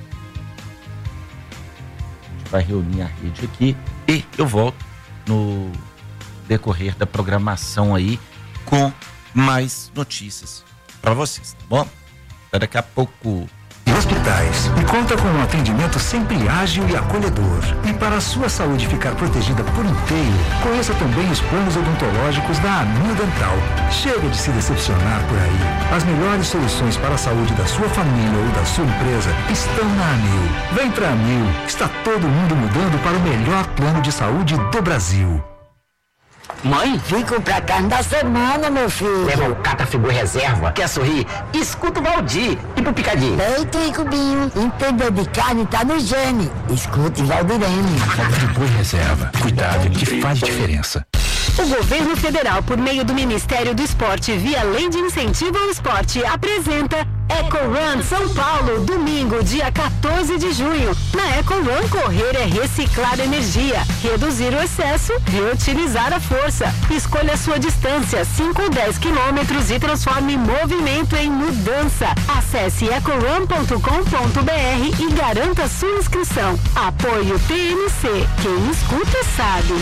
A gente vai reunir a rede aqui e eu volto no decorrer da programação aí com mais notícias para vocês, tá bom? Até daqui a pouco. Hospitais e conta com um atendimento sempre ágil e acolhedor. E para a sua saúde ficar protegida por inteiro, conheça também os planos odontológicos da Amil Dental. Chega de se decepcionar por aí. As melhores soluções para a saúde da sua família ou da sua empresa estão na Amil. Vem pra Amil, está todo mundo mudando para o melhor plano de saúde do Brasil. Mãe, vim comprar carne da semana, meu filho. Leva o Catafigu Reserva. Quer sorrir? Escuta o Valdir. E pro Picadinho? Eita, Cubinho. Entender de carne tá no gene. Escute Valdirene. Catafigu Reserva. Cuidado que faz diferença. O governo federal, por meio do Ministério do Esporte, via Lei de Incentivo ao Esporte, apresenta Eco Run São Paulo, domingo, dia quatorze de junho. Na Eco Run, correr é reciclar energia, reduzir o excesso, reutilizar a força. Escolha a sua distância, cinco ou dez quilômetros, e transforme movimento em mudança. Acesse ecorun ponto com ponto br e garanta sua inscrição. Apoio T M C. Quem escuta sabe.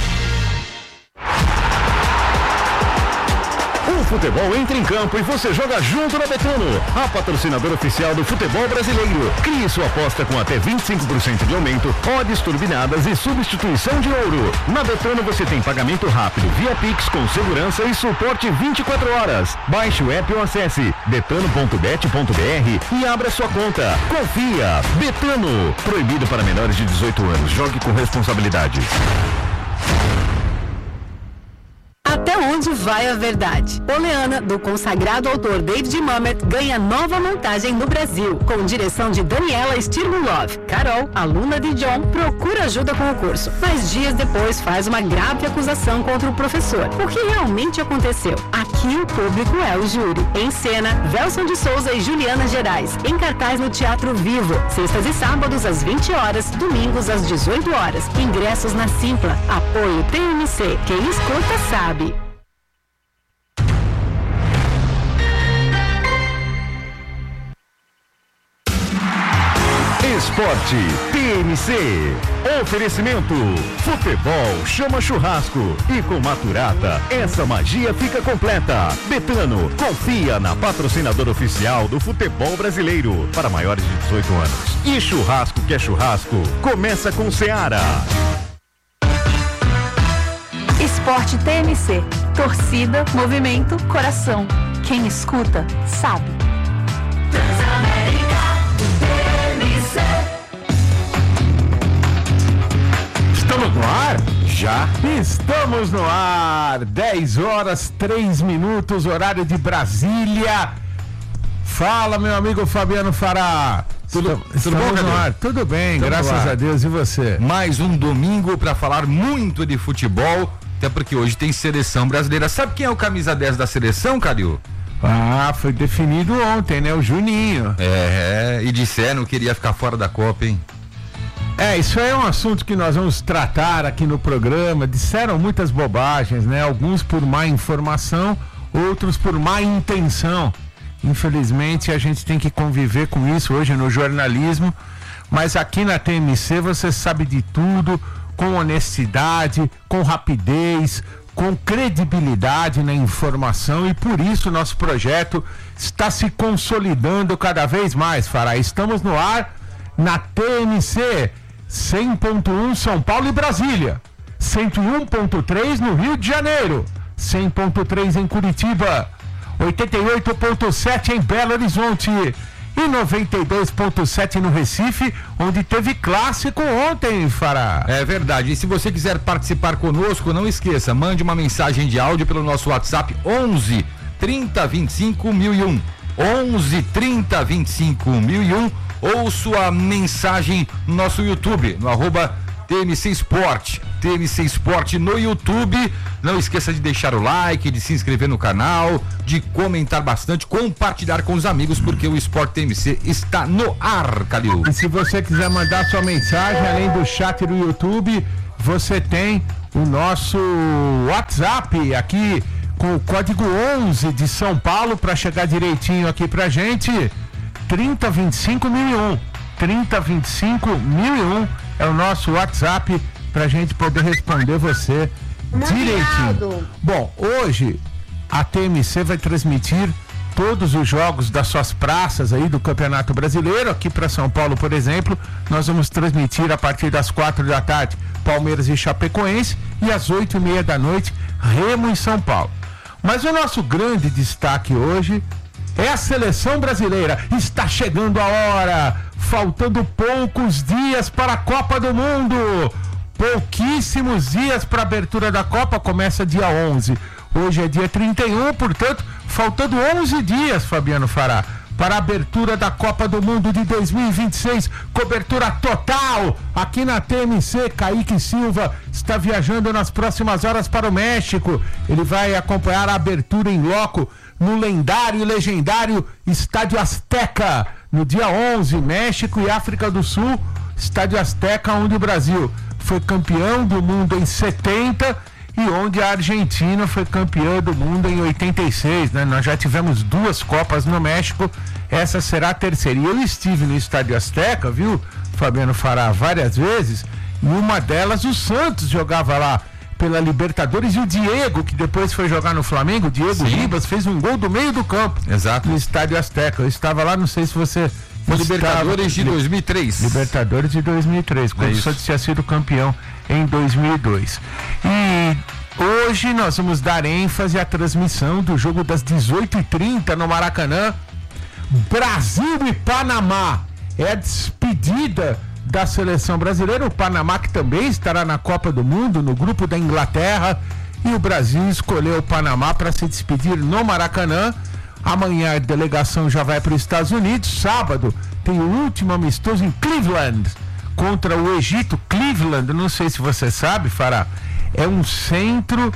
O futebol entra em campo e você joga junto na Betano, a patrocinadora oficial do futebol brasileiro. Crie sua aposta com até vinte e cinco por cento de aumento, odds turbinadas e substituição de ouro. Na Betano você tem pagamento rápido, via Pix com segurança e suporte vinte e quatro horas. Baixe o app ou acesse betano ponto bet ponto br e abra sua conta. Confia! Betano. Proibido para menores de dezoito anos. Jogue com responsabilidade. Até onde vai a verdade? Oleana, do consagrado autor David Mamet, ganha nova montagem no Brasil, com direção de Daniela Stirmulov. Carol, aluna de John, procura ajuda com o curso, mas dias depois faz uma grave acusação contra o professor. O que realmente aconteceu? Aqui o público é o júri. Em cena, Velson de Souza e Juliana Gerais. Em cartaz no Teatro Vivo, sextas e sábados às vinte horas, domingos às dezoito horas. Ingressos na Simpla. Apoio T M C. Quem escuta sabe. Esporte T M C. Oferecimento Futebol chama churrasco. E com Maturata, essa magia fica completa. Betano, confia na patrocinadora oficial do futebol brasileiro. Para maiores de dezoito anos. E churrasco que é churrasco, começa com Seara. Esporte T M C. Torcida, movimento, coração. Quem escuta, sabe. Estamos no ar? Já estamos no ar. dez horas, três minutos, horário de Brasília. Fala, meu amigo Fabiano Fará. Tudo, tudo bom, no ar? Tudo bem, Estamos graças a Deus. E você? Mais um domingo para falar muito de futebol, até porque hoje tem seleção brasileira. Sabe quem é o camisa dez da seleção, Calil? Ah, foi definido ontem, né? O Juninho. É, e disseram que queria ficar fora da Copa, hein? É, isso é um assunto que nós vamos tratar aqui no programa. Disseram muitas bobagens, né? Alguns por má informação, outros por má intenção. Infelizmente, a gente tem que conviver com isso hoje no jornalismo. Mas aqui na T M C você sabe de tudo, com honestidade, com rapidez, com credibilidade na informação, e por isso nosso projeto está se consolidando cada vez mais, Fará. Estamos no ar na T M C cem ponto um São Paulo e Brasília, cento e um ponto três no Rio de Janeiro, cem ponto três em Curitiba, oitenta e oito ponto sete em Belo Horizonte e noventa e dois ponto sete no Recife, onde teve clássico ontem, Fará. É verdade. E se você quiser participar conosco, não esqueça, mande uma mensagem de áudio pelo nosso WhatsApp onze trinta vinte e cinco mil e um. onze trinta vinte e cinco mil e um, ou sua mensagem no nosso YouTube, no arroba T M C Sport, T M C Esporte no YouTube. Não esqueça de deixar o like, de se inscrever no canal, de comentar bastante, compartilhar com os amigos, porque o Esporte T M C está no ar, Calil. E se você quiser mandar sua mensagem, além do chat do YouTube, você tem o nosso WhatsApp aqui com o código onze de São Paulo para chegar direitinho aqui pra gente. trinta vinte e cinco mil e um. trinta vinte e cinco mil e um é o nosso WhatsApp pra gente poder responder você direitinho. Bom, hoje a T M C vai transmitir todos os jogos das suas praças aí do Campeonato Brasileiro. Aqui para São Paulo, por exemplo, nós vamos transmitir a partir das quatro da tarde Palmeiras e Chapecoense e às oito e meia da noite Remo e São Paulo. Mas o nosso grande destaque hoje é a seleção brasileira. Está chegando a hora, faltando poucos dias para a Copa do Mundo. Pouquíssimos dias para a abertura da Copa, começa dia onze. Hoje é dia trinta e um, portanto, faltando onze dias, Fabiano Fará, para a abertura da Copa do Mundo de dois mil e vinte e seis. Cobertura total aqui na T M C. Kaique Silva está viajando nas próximas horas para o México. Ele vai acompanhar a abertura em loco no lendário e legendário Estádio Azteca, no dia onze, México e África do Sul. Estádio Azteca, onde o Brasil foi campeão do mundo em setenta e onde a Argentina foi campeã do mundo em oitenta e seis, né? Nós já tivemos duas Copas no México, essa será a terceira. E eu estive no Estádio Azteca, viu, Fabiano Fará, várias vezes, e uma delas o Santos jogava lá pela Libertadores, e o Diego, que depois foi jogar no Flamengo, o Diego Sim. Ribas, fez um gol do meio do campo. Exato. No Estádio Azteca. Eu estava lá, não sei se você... Libertadores de dois mil e três. Libertadores de dois mil e três, quando o Santos tinha sido campeão em dois mil e dois. E hoje nós vamos dar ênfase à transmissão do jogo das dezoito e trinta no Maracanã. Brasil e Panamá. É a despedida da seleção brasileira. O Panamá, que também estará na Copa do Mundo, no grupo da Inglaterra. E o Brasil escolheu o Panamá para se despedir no Maracanã. Amanhã a delegação já vai para os Estados Unidos. Sábado tem o último amistoso em Cleveland contra o Egito. Cleveland, não sei se você sabe, Fará, é um centro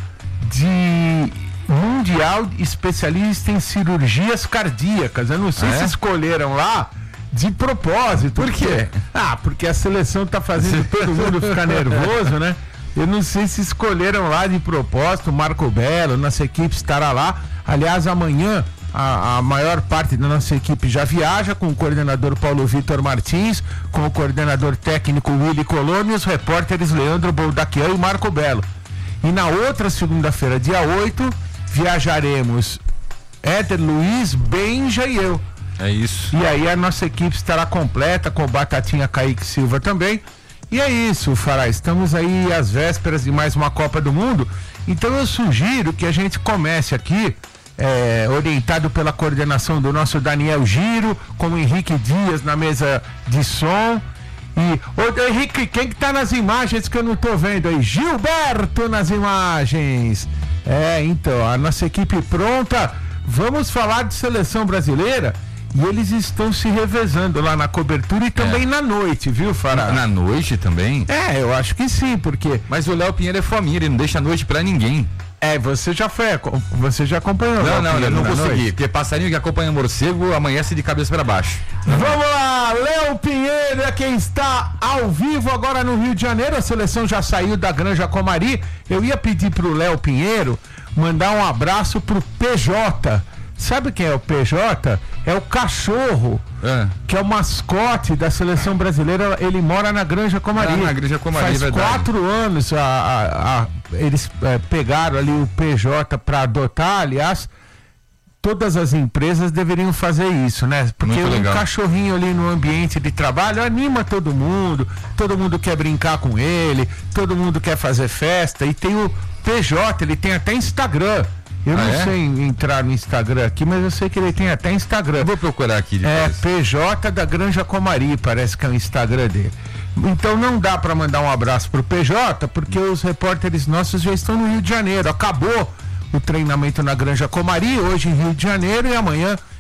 de mundial especialista em cirurgias cardíacas. Eu não sei ah, se é? escolheram lá de propósito. Por quê? Ah, porque a seleção tá fazendo todo mundo ficar nervoso, né? Eu não sei se escolheram lá de propósito. O Marco Belo, nossa equipe estará lá. Aliás, amanhã A, a maior parte da nossa equipe já viaja, com o coordenador Paulo Vitor Martins, com o coordenador técnico Willy Colombo e os repórteres Leandro Boldaquian e Marco Belo. E na outra segunda-feira, dia oito, viajaremos Éder Luiz, Benja e eu. É isso. E aí a nossa equipe estará completa, com o Batatinha Kaique Silva também. E é isso, Fará, estamos aí às vésperas de mais uma Copa do Mundo. Então eu sugiro que a gente comece aqui É, orientado pela coordenação do nosso Daniel Giro, com o Henrique Dias na mesa de som. E, ô Henrique, quem que tá nas imagens que eu não tô vendo aí? Gilberto nas imagens. É, então, a nossa equipe pronta. Vamos falar de seleção brasileira. E eles estão se revezando lá na cobertura e também é. na noite, viu, Fará? Na noite também? É, eu acho que sim, porque... Mas o Léo Pinheiro é fominha, ele não deixa a noite pra ninguém. É, você já foi, você já acompanhou. Não, não, eu não consegui, porque passarinho que acompanha morcego amanhece de cabeça para baixo. Vamos lá, Léo Pinheiro é quem está ao vivo agora no Rio de Janeiro. A seleção já saiu da Granja Comari. Eu ia pedir pro Léo Pinheiro mandar um abraço pro P J. Sabe quem é o P J? É o cachorro, é. que é o mascote da seleção brasileira. Ele mora na Granja Comari. Ah, na Granja Comari, Faz verdade. quatro anos a, a, a, eles é, pegaram ali o P J para adotar. Aliás, todas as empresas deveriam fazer isso, né? Porque um cachorrinho ali no ambiente de trabalho anima todo mundo. Todo mundo quer brincar com ele. Todo mundo quer fazer festa. E tem o P J, ele tem até Instagram. Eu ah, não é? sei entrar no Instagram aqui, mas eu sei que ele tem até Instagram. Vou procurar aqui depois. É P J da Granja Comari, parece que é o Instagram dele. Então não dá para mandar um abraço pro P J, porque os repórteres nossos já estão no Rio de Janeiro. Acabou o treinamento na Granja Comari, hoje em Rio de Janeiro, e amanhã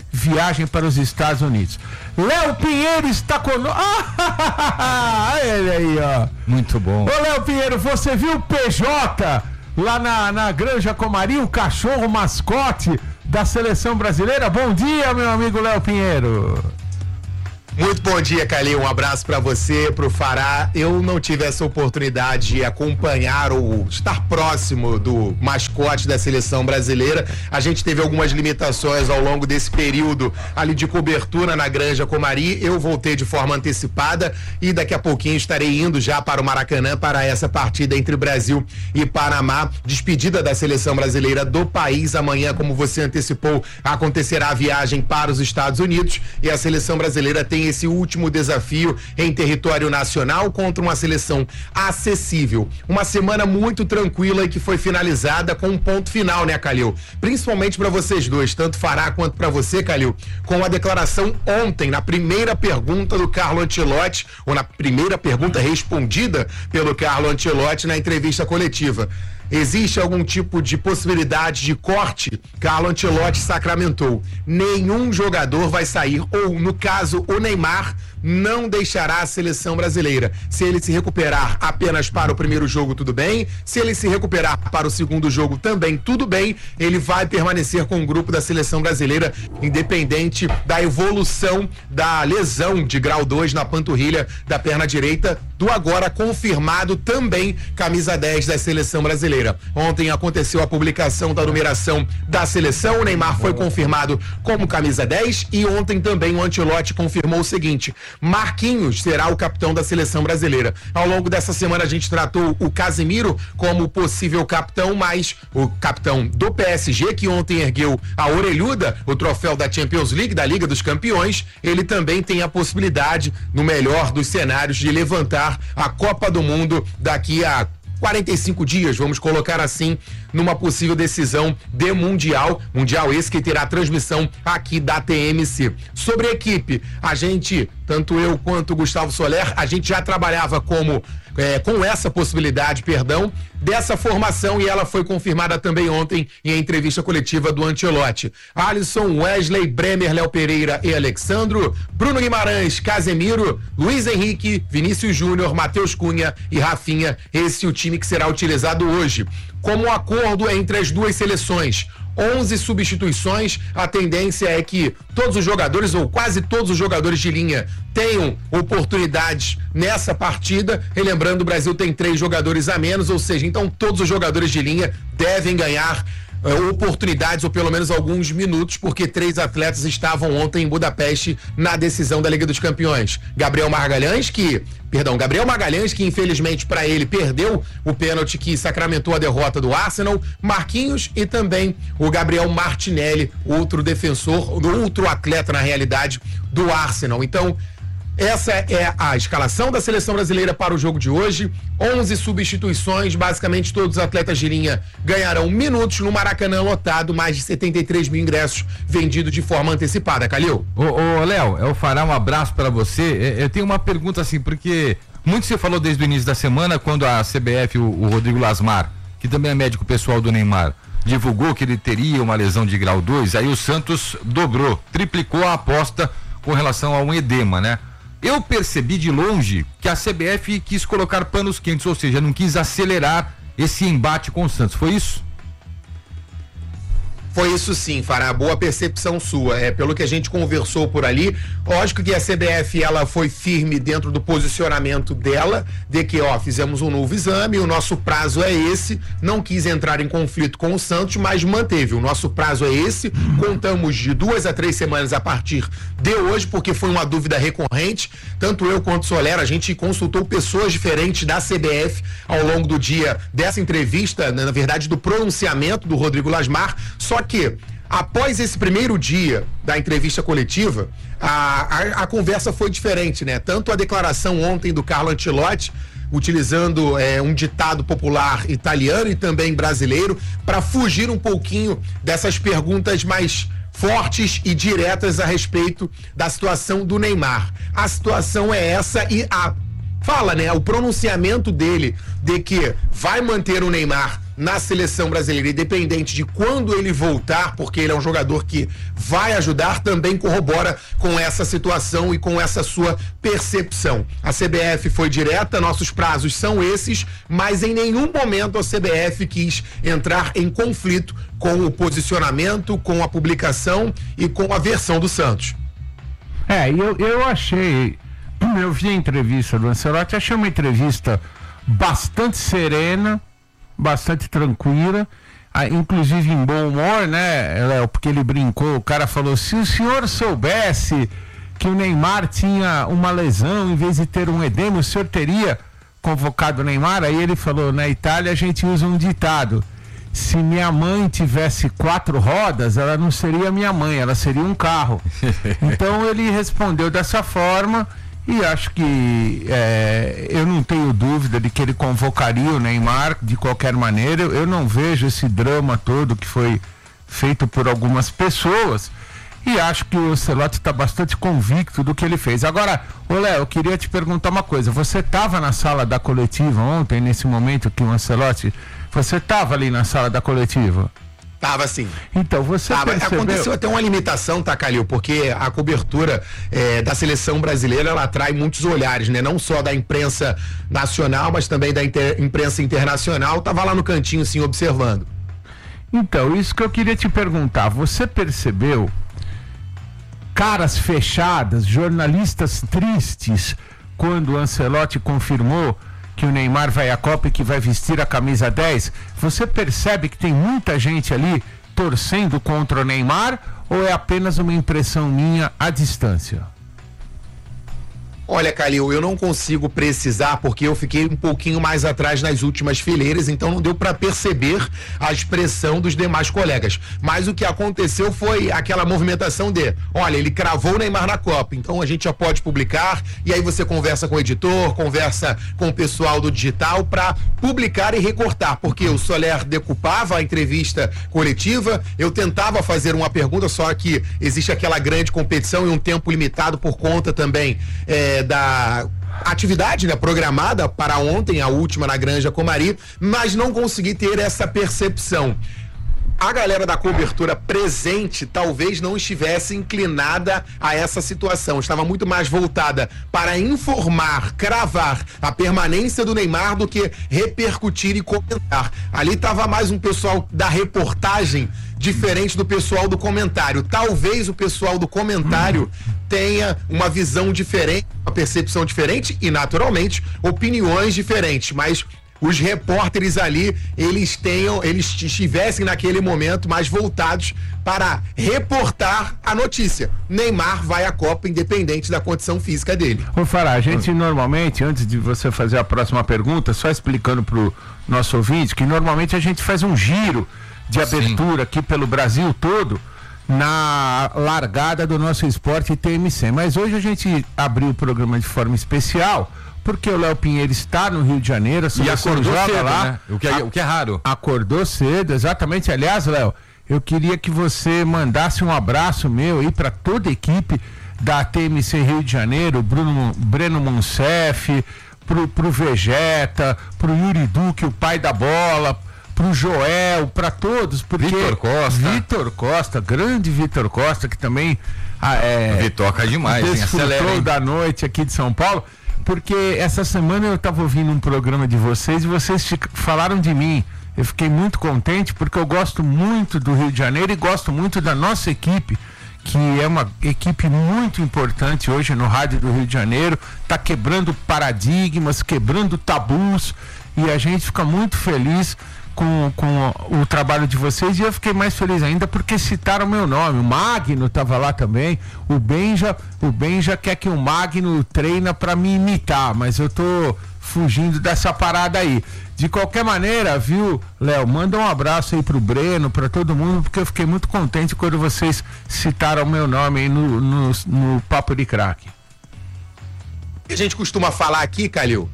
viagem para os Estados Unidos. Léo Pinheiro está conosco. Ah, ele aí, ó. Muito bom. Ô, Léo Pinheiro, você viu o P J lá na, na Granja Comari, o cachorro mascote da seleção brasileira? Bom dia, meu amigo Léo Pinheiro. Muito bom dia, Calil. Um abraço para você, pro Fará. Eu não tive essa oportunidade de acompanhar ou estar próximo do mascote da seleção brasileira. A gente teve algumas limitações ao longo desse período ali de cobertura na Granja Comari. Eu voltei de forma antecipada e daqui a pouquinho estarei indo já para o Maracanã para essa partida entre Brasil e Panamá. Despedida da seleção brasileira do país. Amanhã, como você antecipou, acontecerá a viagem para os Estados Unidos e a seleção brasileira tem esse último desafio em território nacional contra uma seleção acessível. Uma semana muito tranquila e que foi finalizada com um ponto final, né, Calil? Principalmente para vocês dois, tanto Fará quanto para você, Calil, com a declaração ontem, na primeira pergunta do Carlo Ancelotti, ou na primeira pergunta respondida pelo Carlo Ancelotti na entrevista coletiva. Existe algum tipo de possibilidade de corte? Carlo Ancelotti sacramentou. Nenhum jogador vai sair, ou no caso o Neymar não deixará a seleção brasileira. Se ele se recuperar apenas para o primeiro jogo, tudo bem. Se ele se recuperar para o segundo jogo, também tudo bem. Ele vai permanecer com o grupo da seleção brasileira, independente da evolução da lesão de grau dois na panturrilha da perna direita, do agora confirmado também camisa dez da seleção brasileira. Ontem aconteceu a publicação da numeração da seleção, o Neymar foi confirmado como camisa dez e ontem também o Ancelotti confirmou o seguinte: Marquinhos será o capitão da seleção brasileira. Ao longo dessa semana a gente tratou o Casemiro como possível capitão, mas o capitão do P S G, que ontem ergueu a orelhuda, o troféu da Champions League, da Liga dos Campeões, ele também tem a possibilidade, no melhor dos cenários, de levantar a Copa do Mundo daqui a quarenta e cinco dias, vamos colocar assim, numa possível decisão de Mundial, Mundial esse que terá transmissão aqui da T M C. Sobre a equipe, a gente, tanto eu quanto o Gustavo Soler, a gente já trabalhava como É, com essa possibilidade, perdão, dessa formação, e ela foi confirmada também ontem em entrevista coletiva do Ancelotti. Alisson, Wesley, Bremer, Léo Pereira e Alexandro, Bruno Guimarães, Casemiro, Luiz Henrique, Vinícius Júnior, Matheus Cunha e Rafinha. Esse é o time que será utilizado hoje. Como um acordo entre as duas seleções, onze substituições, a tendência é que todos os jogadores, ou quase todos os jogadores de linha, tenham oportunidades nessa partida. Relembrando, o Brasil tem três jogadores a menos, ou seja, então todos os jogadores de linha devem ganhar uh, oportunidades, ou pelo menos alguns minutos, porque três atletas estavam ontem em Budapeste na decisão da Liga dos Campeões. Gabriel Magalhães, que Perdão, Gabriel Magalhães, que infelizmente para ele perdeu o pênalti que sacramentou a derrota do Arsenal, Marquinhos e também o Gabriel Martinelli, outro defensor, outro atleta na realidade do Arsenal. Então, essa é a escalação da seleção brasileira para o jogo de hoje. onze substituições, basicamente todos os atletas de linha ganharão minutos no Maracanã lotado, mais de setenta e três mil ingressos vendidos de forma antecipada. Calil? Ô, ô Léo, eu fará um abraço para você. Eu tenho uma pergunta assim, porque muito se falou desde o início da semana, quando a C B F, o, o Rodrigo Lasmar, que também é médico pessoal do Neymar, divulgou que ele teria uma lesão de grau dois, aí o Santos dobrou, triplicou a aposta com relação a um edema, né? Eu percebi de longe que a C B F quis colocar panos quentes, ou seja, não quis acelerar esse embate com o Santos, foi isso? Foi isso sim, Fará, boa percepção sua. É, pelo que a gente conversou por ali, lógico que a C B F ela foi firme dentro do posicionamento dela, de que ó, fizemos um novo exame, o nosso prazo é esse, não quis entrar em conflito com o Santos, mas manteve, o nosso prazo é esse, contamos de duas a três semanas a partir de hoje, porque foi uma dúvida recorrente, tanto eu quanto o Soler, a gente consultou pessoas diferentes da C B F ao longo do dia dessa entrevista, na verdade do pronunciamento do Rodrigo Lasmar, só que após esse primeiro dia da entrevista coletiva, a, a, a conversa foi diferente, né? Tanto a declaração ontem do Carlo Ancelotti, utilizando é, um ditado popular italiano e também brasileiro, para fugir um pouquinho dessas perguntas mais fortes e diretas a respeito da situação do Neymar. A situação é essa e a fala, né? O pronunciamento dele de que vai manter o Neymar na seleção brasileira, independente de quando ele voltar, porque ele é um jogador que vai ajudar, também corrobora com essa situação e com essa sua percepção. A C B F foi direta, nossos prazos são esses, mas em nenhum momento a C B F quis entrar em conflito com o posicionamento, com a publicação e com a versão do Santos. É, eu, eu achei, eu vi a entrevista do Ancelotti, achei uma entrevista bastante serena, bastante tranquila, ah, inclusive em bom humor, né, Léo? Porque ele brincou, o cara falou, se o senhor soubesse que o Neymar tinha uma lesão, em vez de ter um edema, o senhor teria convocado o Neymar? Aí ele falou, na Itália a gente usa um ditado, se minha mãe tivesse quatro rodas, ela não seria minha mãe, ela seria um carro. Então ele respondeu dessa forma. E acho que é, eu não tenho dúvida de que ele convocaria o Neymar de qualquer maneira. Eu, eu não vejo esse drama todo que foi feito por algumas pessoas. E acho que o Ancelotti está bastante convicto do que ele fez. Agora, ô Léo, eu queria te perguntar uma coisa. Você estava na sala da coletiva ontem, nesse momento que o Ancelotti... Você estava ali na sala da coletiva? Tava sim. Então, você Tava. percebeu... Aconteceu até uma limitação, tá, Calil? Porque a cobertura é, da seleção brasileira, ela atrai muitos olhares, né? Não só da imprensa nacional, mas também da inter... imprensa internacional. Tava lá no cantinho, sim, observando. Então, isso que eu queria te perguntar. Você percebeu caras fechadas, jornalistas tristes, quando o Ancelotti confirmou que o Neymar vai à Copa e que vai vestir a camisa dez? Você percebe que tem muita gente ali torcendo contra o Neymar ou é apenas uma impressão minha à distância? Olha, Calil, eu não consigo precisar porque eu fiquei um pouquinho mais atrás nas últimas fileiras, então não deu para perceber a expressão dos demais colegas. Mas o que aconteceu foi aquela movimentação de, olha, ele cravou o Neymar na Copa, então a gente já pode publicar, e aí você conversa com o editor, conversa com o pessoal do digital para publicar e recortar, porque o Soler decupava a entrevista coletiva, eu tentava fazer uma pergunta, só que existe aquela grande competição e um tempo limitado por conta também é, da atividade, né, programada para ontem, a última na Granja Comari, mas não consegui ter essa percepção. A galera da cobertura presente talvez não estivesse inclinada a essa situação, estava muito mais voltada para informar, cravar a permanência do Neymar do que repercutir e comentar. Ali estava mais um pessoal da reportagem diferente do pessoal do comentário. Talvez o pessoal do comentário tenha uma visão diferente, uma percepção diferente e, naturalmente, opiniões diferentes, mas os repórteres ali, eles tenham, eles estivessem naquele momento mais voltados para reportar a notícia. Neymar vai à Copa independente da condição física dele. Ô Fará, a gente normalmente, antes de você fazer a próxima pergunta, só explicando pro nosso ouvinte, que normalmente a gente faz um giro de abertura Sim. aqui pelo Brasil todo, na largada do nosso esporte T M C. Mas hoje a gente abriu o programa de forma especial, porque o Léo Pinheiro está no Rio de Janeiro, e acordou cedo, lá, né? o, que é, a, o que é raro. Acordou cedo, exatamente. Aliás, Léo, eu queria que você mandasse um abraço meu aí para toda a equipe da T M C Rio de Janeiro, Bruno, Breno Monsef, pro, pro Vegeta, pro Yuri Duque, o pai da bola, pro Joel, para todos, porque Vitor Costa, Vitor Costa, grande Vitor Costa, que também ah, é, Vitor demais, desfrutou hein? Acelera, hein? da noite aqui de São Paulo. Porque essa semana eu estava ouvindo um programa de vocês e vocês falaram de mim. Eu fiquei muito contente porque eu gosto muito do Rio de Janeiro e gosto muito da nossa equipe, que é uma equipe muito importante hoje no rádio do Rio de Janeiro, está quebrando paradigmas, quebrando tabus, e a gente fica muito feliz com, com o trabalho de vocês, e eu fiquei mais feliz ainda porque citaram meu nome. O Magno estava lá também, o Benja, o Benja quer que o Magno treina para me imitar, mas eu tô fugindo dessa parada aí. De qualquer maneira, viu, Léo, manda um abraço aí pro Breno, para todo mundo, porque eu fiquei muito contente quando vocês citaram meu nome aí no, no, no Papo de Craque. A gente costuma falar aqui, Calil,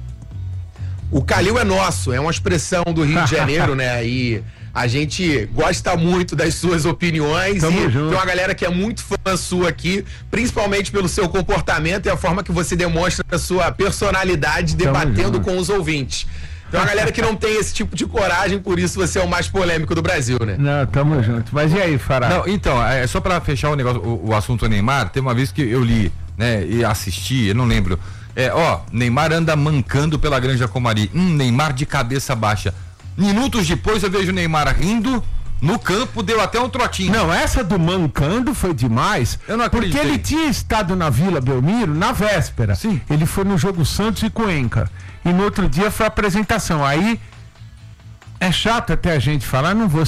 o Calil é nosso, é uma expressão do Rio de Janeiro, né? E a gente gosta muito das suas opiniões. Tamo e junto. Tem uma galera que é muito fã sua aqui, principalmente pelo seu comportamento e a forma que você demonstra a sua personalidade debatendo com os ouvintes. Tem uma galera que não tem esse tipo de coragem, por isso você é o mais polêmico do Brasil, né? Não, tamo junto. Mas e aí, Fará? Não, então, é só pra fechar o negócio, o, o assunto Neymar, tem uma vez que eu li, né, e assisti, eu não lembro. É, ó, Neymar anda mancando pela Granja Comari. Hum, Neymar de cabeça baixa. Minutos depois eu vejo o Neymar rindo. No campo deu até um trotinho. Não, essa do mancando foi demais. Eu não acreditei. Porque ele tinha estado na Vila Belmiro na véspera. Sim. Ele foi no jogo Santos e Cuenca. E no outro dia foi a apresentação. Aí é chato até a gente falar, não vou